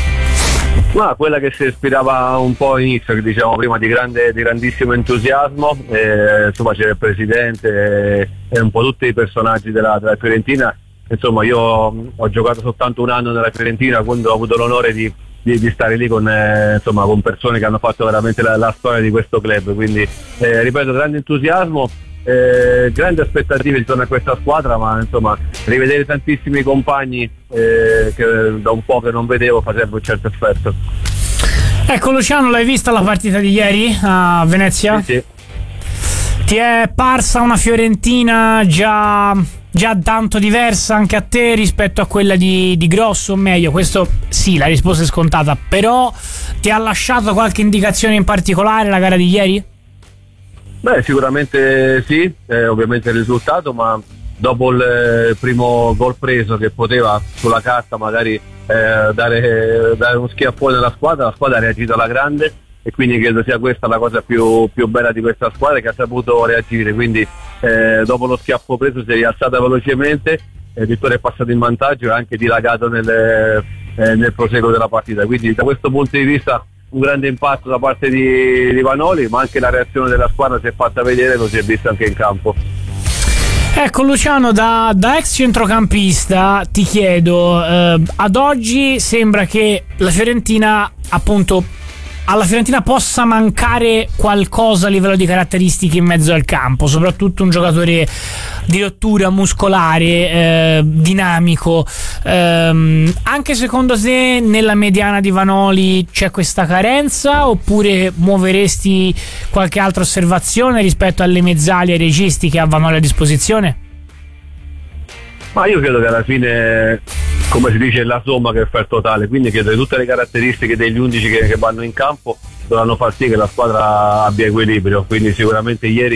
Ma quella che si ispirava un po' all'inizio, che diciamo prima, di grande, di grandissimo entusiasmo, eh, insomma c'era il presidente e, e un po' tutti i personaggi della, della Fiorentina. Insomma io ho giocato soltanto un anno nella Fiorentina, quando ho avuto l'onore di, di, di stare lì con, eh, insomma, con persone che hanno fatto veramente la, la storia di questo club, quindi eh, ripeto, grande entusiasmo. Eh, grandi aspettative intorno a questa squadra, ma insomma rivedere tantissimi compagni eh, che da un po' che non vedevo fa sempre un certo effetto. Ecco Luciano, l'hai vista la partita di ieri a Venezia? Sì, sì. Ti è parsa una Fiorentina già, già tanto diversa anche a te rispetto a quella di, di Grosso, o meglio? Questo sì, la risposta è scontata, però ti ha lasciato qualche indicazione in particolare la gara di ieri? Beh, sicuramente sì, eh, ovviamente il risultato, ma dopo il primo gol preso, che poteva sulla carta magari eh, dare, dare uno schiaffone alla squadra, la squadra ha reagito alla grande, e quindi credo sia questa la cosa più, più bella di questa squadra, che ha saputo reagire. Quindi eh, dopo lo schiaffo preso si è rialzata velocemente, eh, Vittoria è passato in vantaggio e ha anche dilagato nel, eh, nel proseguo della partita. Quindi da questo punto di vista un grande impatto da parte di, di Vanoli, ma anche la reazione della squadra si è fatta vedere, lo si è visto anche in campo. Ecco Luciano, da, da ex centrocampista ti chiedo, eh, ad oggi sembra che la Fiorentina, appunto, alla Fiorentina possa mancare qualcosa a livello di caratteristiche in mezzo al campo, soprattutto un giocatore di rottura muscolare, eh, dinamico. Eh, anche secondo te nella mediana di Vanoli c'è questa carenza, oppure muoveresti qualche altra osservazione rispetto alle mezzali e ai registi che ha Vanoli a disposizione? Ma io credo che alla fine, come si dice, è la somma che fa il totale, quindi credo che tutte le caratteristiche degli undici che, che vanno in campo dovranno far sì che la squadra abbia equilibrio. Quindi sicuramente ieri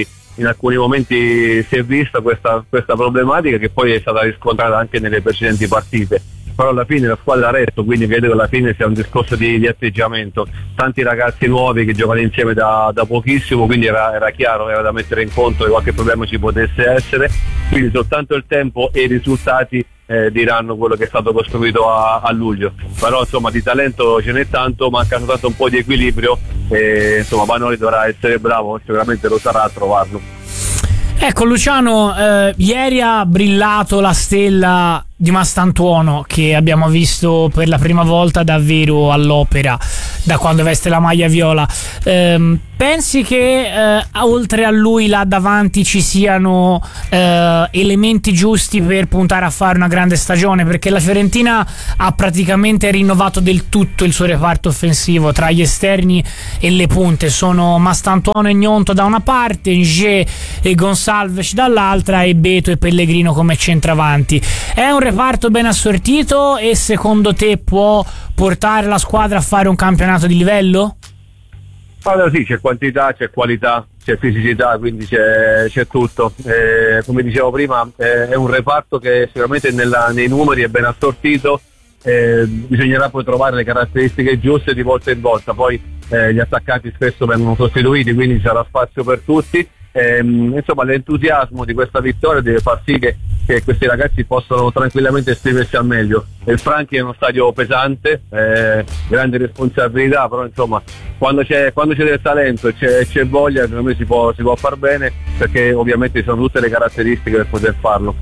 in alcuni momenti si è vista questa, questa problematica che poi è stata riscontrata anche nelle precedenti partite. Però alla fine la squadra ha retto, quindi credo che alla fine sia un discorso di, di atteggiamento. Tanti ragazzi nuovi che giocano insieme da, da pochissimo, quindi era, era chiaro, era da mettere in conto che qualche problema ci potesse essere, quindi soltanto il tempo e i risultati eh, diranno quello che è stato costruito a, a luglio. Però insomma di talento ce n'è tanto, manca soltanto un po' di equilibrio e insomma Vanoli dovrà essere bravo, sicuramente lo sarà a trovarlo. Ecco Luciano, eh, ieri ha brillato la stella di Mastantuono che abbiamo visto per la prima volta davvero all'opera da quando veste la maglia viola. Eh, pensi che eh, oltre a lui là davanti ci siano eh, elementi giusti per puntare a fare una grande stagione? Perché la Fiorentina ha praticamente rinnovato del tutto il suo reparto offensivo, tra gli esterni e le punte sono Mastantuono e Gnonto da una parte, Nge e Gonsalves dall'altra e Beto e Pellegrino come centravanti. È un reparto ben assortito e secondo te può portare la squadra a fare un campionato di livello? Allora sì, c'è quantità, c'è qualità, c'è fisicità, quindi c'è, c'è tutto. Eh, come dicevo prima, eh, è un reparto che sicuramente nella, nei numeri è ben assortito, eh, bisognerà poi trovare le caratteristiche giuste di volta in volta, poi eh, gli attaccanti spesso vengono sostituiti, quindi ci sarà spazio per tutti. Eh, insomma l'entusiasmo di questa vittoria deve far sì che, che questi ragazzi possano tranquillamente esprimersi al meglio. Il Franchi è uno stadio pesante, eh, grande responsabilità, però insomma quando c'è, quando c'è del talento e c'è, c'è voglia, secondo me si può, si può far bene, perché ovviamente ci sono tutte le caratteristiche per poter farlo.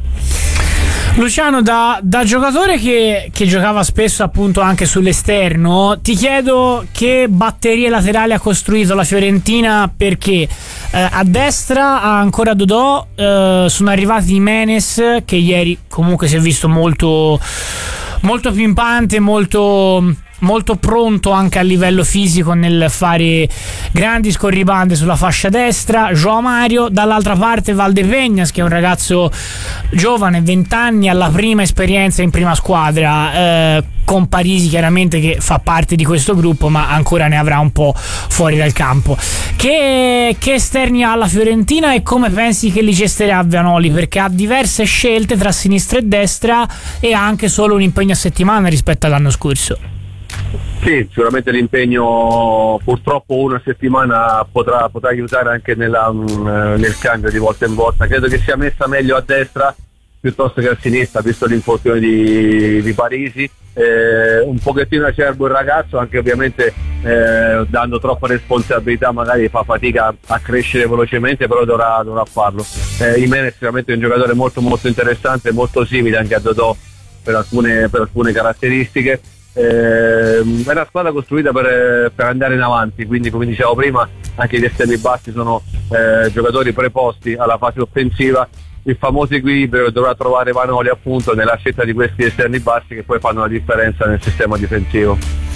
Luciano, da, da giocatore che, che giocava spesso appunto anche sull'esterno, ti chiedo che batterie laterali ha costruito la Fiorentina, perché eh, a destra ha ancora Dodò, eh, sono arrivati Jimenez che ieri comunque si è visto molto, molto pimpante, molto... molto pronto anche a livello fisico nel fare grandi scorribande sulla fascia destra. João Mario, dall'altra parte Valdepeñas che è un ragazzo giovane, venti anni, alla prima esperienza in prima squadra, eh, con Parisi chiaramente che fa parte di questo gruppo ma ancora ne avrà un po' fuori dal campo. Che, che esterni ha la Fiorentina e come pensi che li gesterà Vanoli? Perché ha diverse scelte tra sinistra e destra e ha anche solo un impegno a settimana rispetto all'anno scorso. Sì, sicuramente l'impegno purtroppo una settimana potrà, potrà aiutare anche nella, nel cambio di volta in volta. Credo che sia messa meglio a destra piuttosto che a sinistra, visto l'infortunio di, di Parisi. Eh, un pochettino acerbo il ragazzo, anche ovviamente eh, dando troppa responsabilità magari fa fatica a crescere velocemente, però dovrà, dovrà farlo. Eh, Jimenez sicuramente è un giocatore molto molto interessante, molto simile anche a Dodò per alcune, per alcune caratteristiche. Eh, è una squadra costruita per, per andare in avanti, quindi come dicevo prima anche gli esterni bassi sono eh, giocatori preposti alla fase offensiva. Il famoso equilibrio che dovrà trovare Vanoli appunto nella scelta di questi esterni bassi che poi fanno la differenza nel sistema difensivo.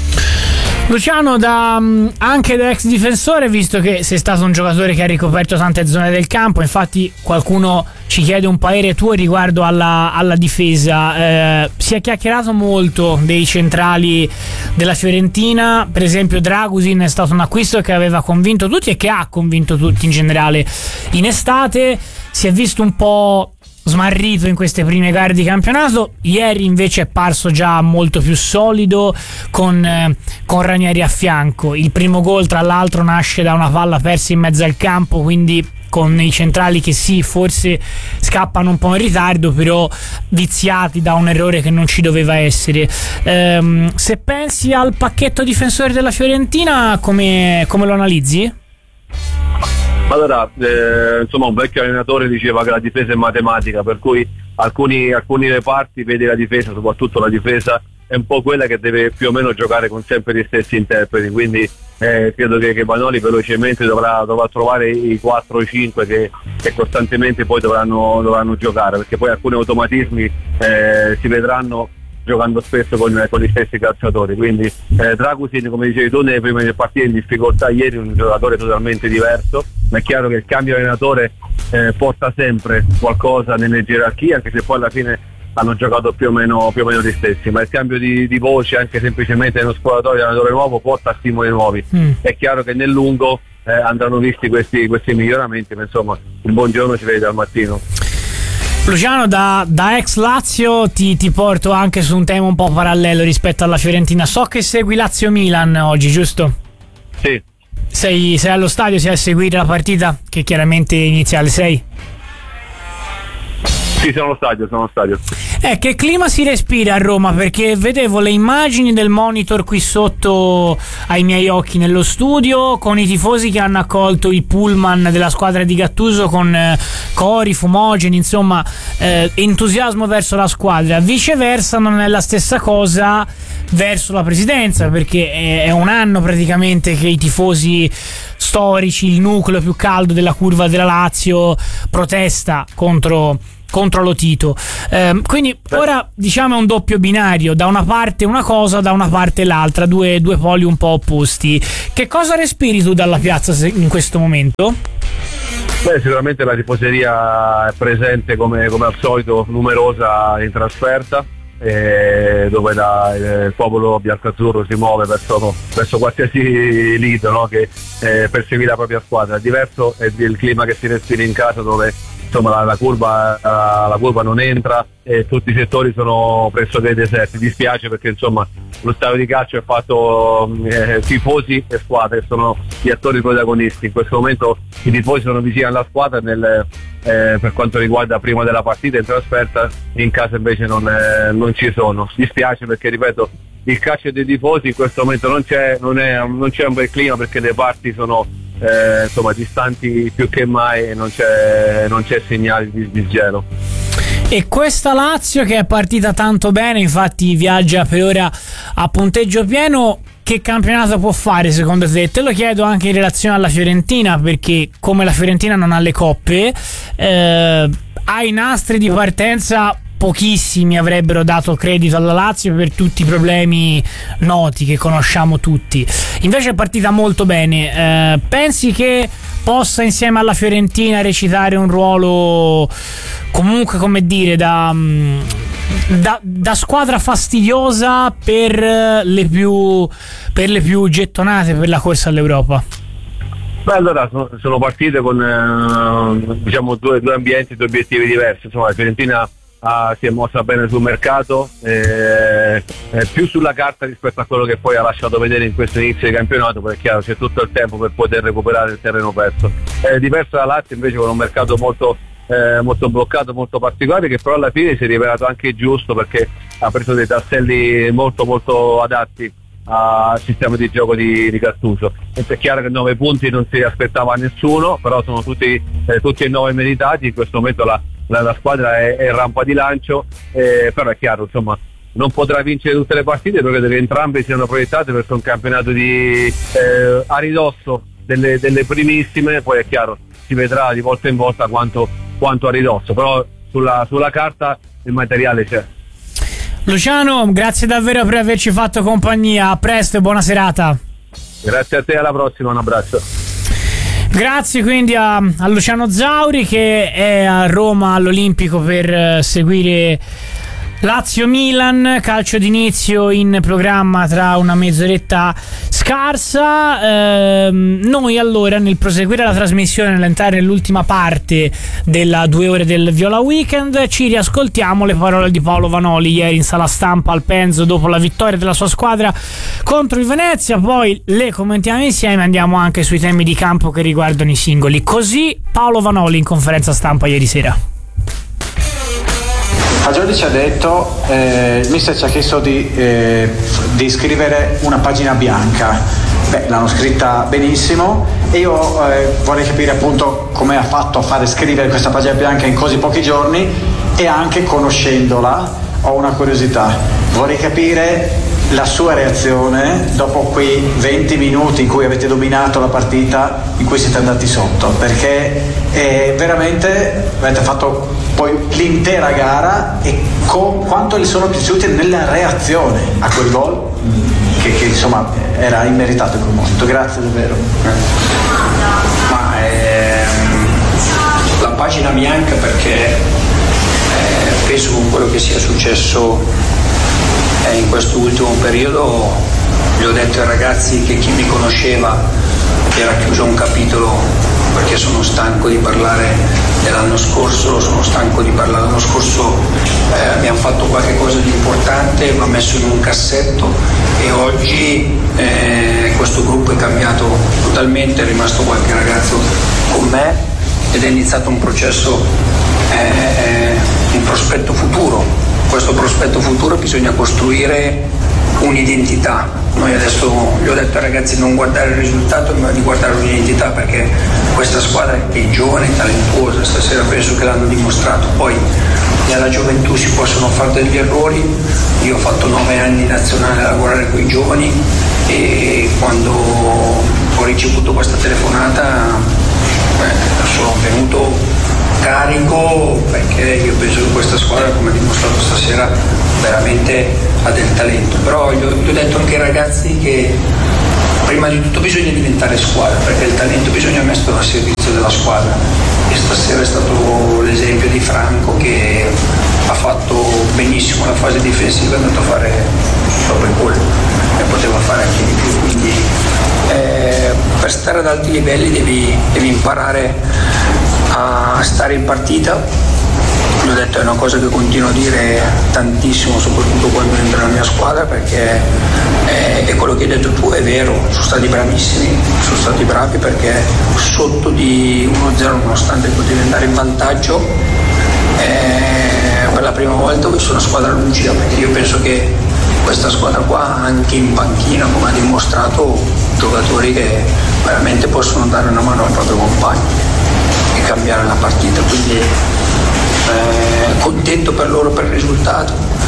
Luciano, da, anche da ex difensore, visto che sei stato un giocatore che ha ricoperto tante zone del campo, infatti qualcuno ci chiede un parere tuo riguardo alla, alla difesa, eh, si è chiacchierato molto dei centrali della Fiorentina, per esempio Dragusin è stato un acquisto che aveva convinto tutti e che ha convinto tutti in generale in estate, si è visto un po' smarrito in queste prime gare di campionato, ieri invece è parso già molto più solido con, eh, con Ranieri a fianco. Il primo gol tra l'altro nasce da una palla persa in mezzo al campo, quindi con i centrali che sì, forse scappano un po' in ritardo, però viziati da un errore che non ci doveva essere. Ehm, se pensi al pacchetto difensori della Fiorentina, come, come lo analizzi? Allora, eh, insomma, un vecchio allenatore diceva che la difesa è matematica, per cui alcuni, alcuni reparti, vedi la difesa, soprattutto la difesa, è un po' quella che deve più o meno giocare con sempre gli stessi interpreti, quindi eh, credo che, che Vanoli velocemente dovrà, dovrà trovare i quattro o cinque che, che costantemente poi dovranno, dovranno giocare, perché poi alcuni automatismi eh, si vedranno giocando spesso con, con gli stessi calciatori, quindi eh, Dragusin, come dicevi tu, nelle prime partite in difficoltà, ieri un giocatore totalmente diverso, ma è chiaro che il cambio allenatore eh, porta sempre qualcosa nelle gerarchie, anche se poi alla fine hanno giocato più o meno, più o meno gli stessi, ma il cambio di, di voce anche semplicemente nello spogliatoio di allenatore nuovo porta stimoli nuovi. Mm. È chiaro che nel lungo eh, andranno visti questi, questi miglioramenti, ma insomma il buongiorno ci vede al mattino. Luciano, da, da ex Lazio ti, ti porto anche su un tema un po' parallelo rispetto alla Fiorentina. So che segui Lazio-Milan oggi, giusto? Sì. Sei, sei allo stadio, sei a seguire la partita che chiaramente inizia alle sei? Sì, sono allo stadio, sono allo stadio. Eh, che clima si respira a Roma? Perché vedevo le immagini del monitor qui sotto ai miei occhi nello studio, con i tifosi che hanno accolto il pullman della squadra di Gattuso con eh, cori, fumogeni, insomma eh, entusiasmo verso la squadra. Viceversa non è la stessa cosa verso la presidenza, perché è, è un anno praticamente che i tifosi storici, il nucleo più caldo della curva della Lazio, protesta contro contro lo Tito. Eh, quindi ora diciamo è un doppio binario, da una parte una cosa, da una parte l'altra, due, due poli un po' opposti. Che cosa respiri tu dalla piazza in questo momento? Beh, sicuramente la tifoseria è presente come, come al solito, numerosa in trasferta, eh, dove la, il popolo biancazzurro si muove verso, verso qualsiasi leader, no? Che eh, perseguì la propria squadra. Diverso è il clima che si respira in casa, dove insomma la, la, curva, la, la curva non entra e tutti i settori sono pressoché deserti. Dispiace perché insomma lo stadio di calcio è fatto eh, tifosi e squadre, che sono gli attori protagonisti. In questo momento i tifosi sono vicini alla squadra nel, eh, per quanto riguarda prima della partita in trasferta, in casa invece non, eh, non ci sono. Dispiace perché, ripeto, il calcio dei tifosi in questo momento non c'è, non è, non c'è un bel clima, perché le parti sono eh, insomma distanti più che mai e non c'è, non c'è segnale di disgelo. E questa Lazio, che è partita tanto bene, infatti viaggia per ora a punteggio pieno, che campionato può fare secondo te? Te lo chiedo anche in relazione alla Fiorentina, perché come la Fiorentina non ha le coppe, eh, ha i nastri di partenza. Pochissimi avrebbero dato credito alla Lazio per tutti i problemi noti che conosciamo tutti. Invece è partita molto bene. Eh, pensi che possa insieme alla Fiorentina recitare un ruolo comunque, come dire, da, da, da squadra fastidiosa per le più per le più gettonate per la corsa all'Europa? Beh, allora sono, sono partite con eh, diciamo due, due ambienti, due obiettivi diversi. Insomma, la Fiorentina Ah, si è mossa bene sul mercato, eh, eh, più sulla carta rispetto a quello che poi ha lasciato vedere in questo inizio di campionato, perché è chiaro c'è tutto il tempo per poter recuperare il terreno perso. È diversa la Lazio invece, con un mercato molto, eh, molto bloccato, molto particolare, che però alla fine si è rivelato anche giusto, perché ha preso dei tasselli molto molto adatti al sistema di gioco di, di Gattuso. È chiaro che nove punti non si aspettava a nessuno, però sono tutti, eh, tutti e nove meritati. In questo momento la La, la squadra è, è rampa di lancio, eh, però è chiaro, insomma, non potrà vincere tutte le partite, però credo che entrambe siano proiettate verso un campionato di, eh, a ridosso delle, delle primissime. Poi è chiaro, si vedrà di volta in volta quanto, quanto a ridosso, però sulla, sulla carta il materiale c'è. Luciano, grazie davvero per averci fatto compagnia, a presto e buona serata. Grazie a te, alla prossima, un abbraccio. Grazie quindi a, a Luciano Zauri, che è a Roma all'Olimpico per uh, seguire Lazio-Milan, calcio d'inizio in programma tra una mezz'oretta scarsa. Ehm, noi allora, nel proseguire la trasmissione, nell'entrare nell'ultima parte della due ore del Viola Weekend, ci riascoltiamo le parole di Paolo Vanoli ieri in sala stampa al Penzo dopo la vittoria della sua squadra contro il Venezia, poi le commentiamo insieme, andiamo anche sui temi di campo che riguardano i singoli. Così Paolo Vanoli in conferenza stampa ieri sera. Fagioli ci ha detto, eh, il mister ci ha chiesto di, eh, di scrivere una pagina bianca. Beh, l'hanno scritta benissimo e io eh, vorrei capire appunto come ha fatto a fare scrivere questa pagina bianca in così pochi giorni, e anche conoscendola ho una curiosità. Vorrei capire la sua reazione dopo quei venti minuti in cui avete dominato la partita, in cui siete andati sotto, perché eh, veramente avete fatto poi l'intera gara, e co- quanto gli sono piaciuti nella reazione a quel gol che, che insomma era immeritato in quel momento. Grazie davvero. Ma ehm, la pagina bianca perché eh, penso con quello che sia successo eh, in questo ultimo periodo, gli ho detto ai ragazzi che chi mi conosceva era chiuso un capitolo, perché sono stanco di parlare dell'anno scorso, sono stanco di parlare l'anno scorso, eh, abbiamo fatto qualche cosa di importante, va messo in un cassetto e oggi eh, questo gruppo è cambiato totalmente, è rimasto qualche ragazzo con me ed è iniziato un processo, eh, un prospetto futuro. Questo prospetto futuro bisogna costruire un'identità. Noi adesso gli ho detto ai ragazzi non guardare il risultato ma di guardare un'identità, perché questa squadra è giovane e talentuosa, stasera penso che l'hanno dimostrato. Poi nella gioventù si possono fare degli errori, io ho fatto nove anni in nazionale a lavorare con i giovani e quando ho ricevuto questa telefonata eh, sono venuto carico, perché io penso che questa squadra, come ha dimostrato stasera, veramente ha del talento. Però gli ho, gli ho detto anche ai ragazzi che prima di tutto bisogna diventare squadra, perché il talento bisogna metterlo a servizio della squadra, e stasera è stato l'esempio di Franco che ha fatto benissimo la fase difensiva, è andato a fare proprio il gol e poteva fare anche di più, quindi eh, per stare ad alti livelli devi, devi imparare a stare in partita. L'ho detto, è una cosa che continuo a dire tantissimo, soprattutto quando entro nella mia squadra, perché è, è quello che hai detto tu, è vero, sono stati bravissimi, sono stati bravi, perché sotto di uno zero, nonostante potevi andare in vantaggio, eh, per la prima volta ho visto una squadra lucida, perché io penso che questa squadra qua, anche in panchina, come ha dimostrato, giocatori che veramente possono dare una mano al proprio compagno e cambiare la partita, quindi eh, contento per loro per il risultato.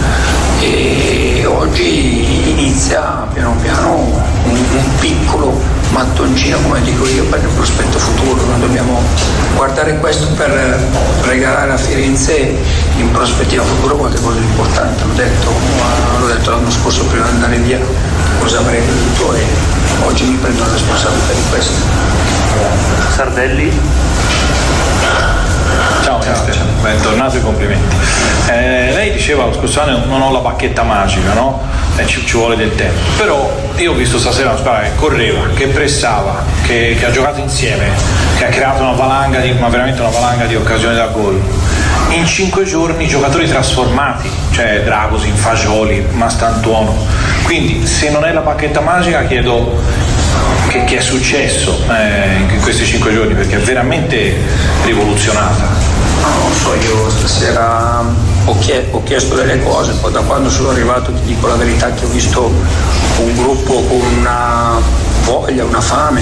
E oggi inizia piano piano un, un piccolo mattoncino, come dico io, per il prospetto futuro. Noi dobbiamo guardare questo per regalare a Firenze in prospettiva futura qualche cosa di importante. L'ho detto, l'ho detto l'anno scorso prima di andare via cosa avrei voluto e oggi mi prendo la responsabilità di questo. Sardelli. Ciao, ciao, ciao. Bentornato e complimenti. Eh, lei diceva lo scorso anno non ho la bacchetta magica, no? Eh, ci, ci vuole del tempo. Però io ho visto stasera una squadra che correva, che pressava, che, che ha giocato insieme, che ha creato una valanga di, ma veramente una valanga di occasioni da gol. In cinque giorni giocatori trasformati, cioè Dragosin, Fagioli, Mastantuono. Quindi se non è la bacchetta magica chiedo che, che è successo eh, in questi cinque giorni, perché è veramente rivoluzionata. Non so, io stasera ho, chie- ho chiesto delle cose, poi da quando sono arrivato ti dico la verità che ho visto un gruppo con una voglia, una fame,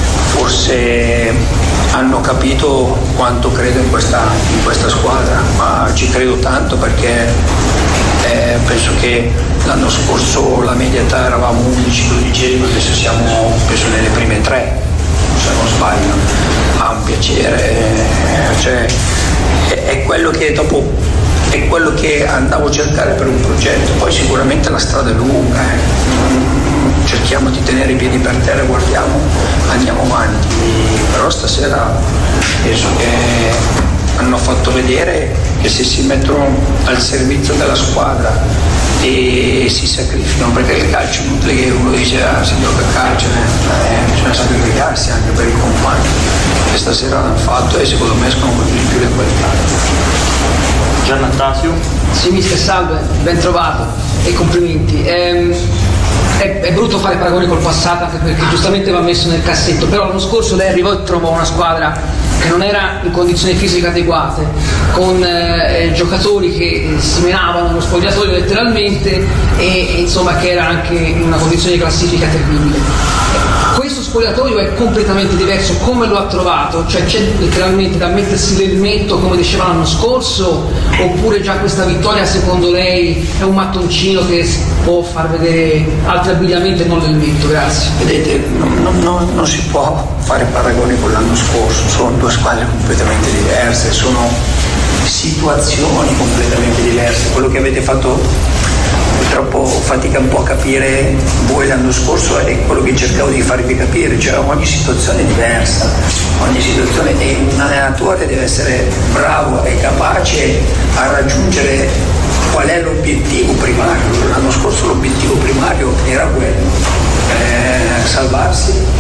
forse hanno capito quanto credo in questa, in questa squadra, ma ci credo tanto perché eh, penso che l'anno scorso la media età eravamo undici dodici, adesso siamo penso nelle prime tre, se non sbaglio. Ha un piacere, cioè è, è quello che dopo è quello che andavo a cercare per un progetto. Poi sicuramente la strada è lunga, eh. cerchiamo di tenere i piedi per terra, guardiamo, andiamo avanti, però stasera penso che hanno fatto vedere che se si mettono al servizio della squadra e si sacrificano, perché il calcio è inutile che uno dice ah si gioca a calcio, eh, bisogna sacrificarsi anche per il compagno, e stasera l'hanno fatto e secondo me escono di più le qualità. Giannattasio. Sì, mister, salve, ben trovato e complimenti. Ehm, è, è brutto fare paragoni col passato anche perché giustamente va messo nel cassetto, però l'anno scorso lei arrivò e trovò una squadra che non era in condizioni fisiche adeguate, con eh, giocatori che si menavano nello spogliatoio letteralmente e, e insomma che era anche in una condizione di classifica terribile. Questo spogliatoio è completamente diverso, come lo ha trovato? Cioè c'è letteralmente da mettersi l'elmetto come diceva l'anno scorso, oppure già questa vittoria secondo lei è un mattoncino che può far vedere altri abbigliamenti e non l'elmetto? Grazie. Vedete, non, non, non si può fare paragoni con l'anno scorso, sono due squadre completamente diverse, sono situazioni completamente diverse. Quello che avete fatto purtroppo fatica un po' a capire voi l'anno scorso è quello che cercavo di farvi capire, cioè ogni situazione è diversa, ogni situazione, e un allenatore deve essere bravo e capace a raggiungere qual è l'obiettivo primario. L'anno scorso l'obiettivo primario era quello, eh, salvarsi,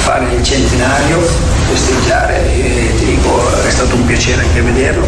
fare il centenario, festeggiare, e ti dico è stato un piacere anche vederlo.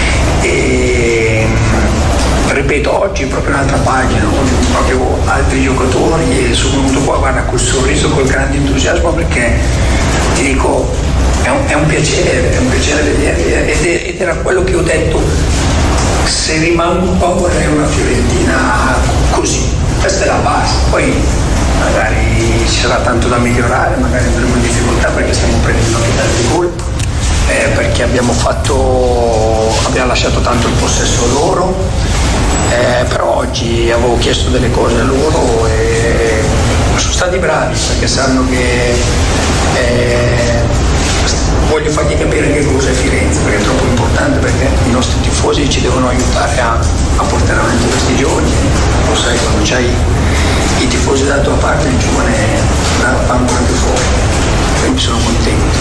E ripeto, oggi proprio un'altra pagina, con proprio altri giocatori, e sono venuto qua, guarda, col sorriso, col grande entusiasmo, perché ti dico è un, è un piacere, è un piacere vederli, ed, ed era quello che ho detto, se rimango un po' vorrei una Fiorentina così, questa è la base, poi magari ci sarà tanto da migliorare, magari andremo in difficoltà perché stiamo prendendo anche tanti gol, eh, perché abbiamo fatto abbiamo lasciato tanto il possesso loro, eh, però oggi avevo chiesto delle cose a loro e sono stati bravi, perché sanno che eh, voglio fargli capire che cosa è Firenze, perché è troppo importante, perché i nostri tifosi ci devono aiutare a, a portare avanti questi giorni. Lo sai, quando c'hai i tifosi dalla tua parte, il giovane va ancora più fuori, quindi sono contento.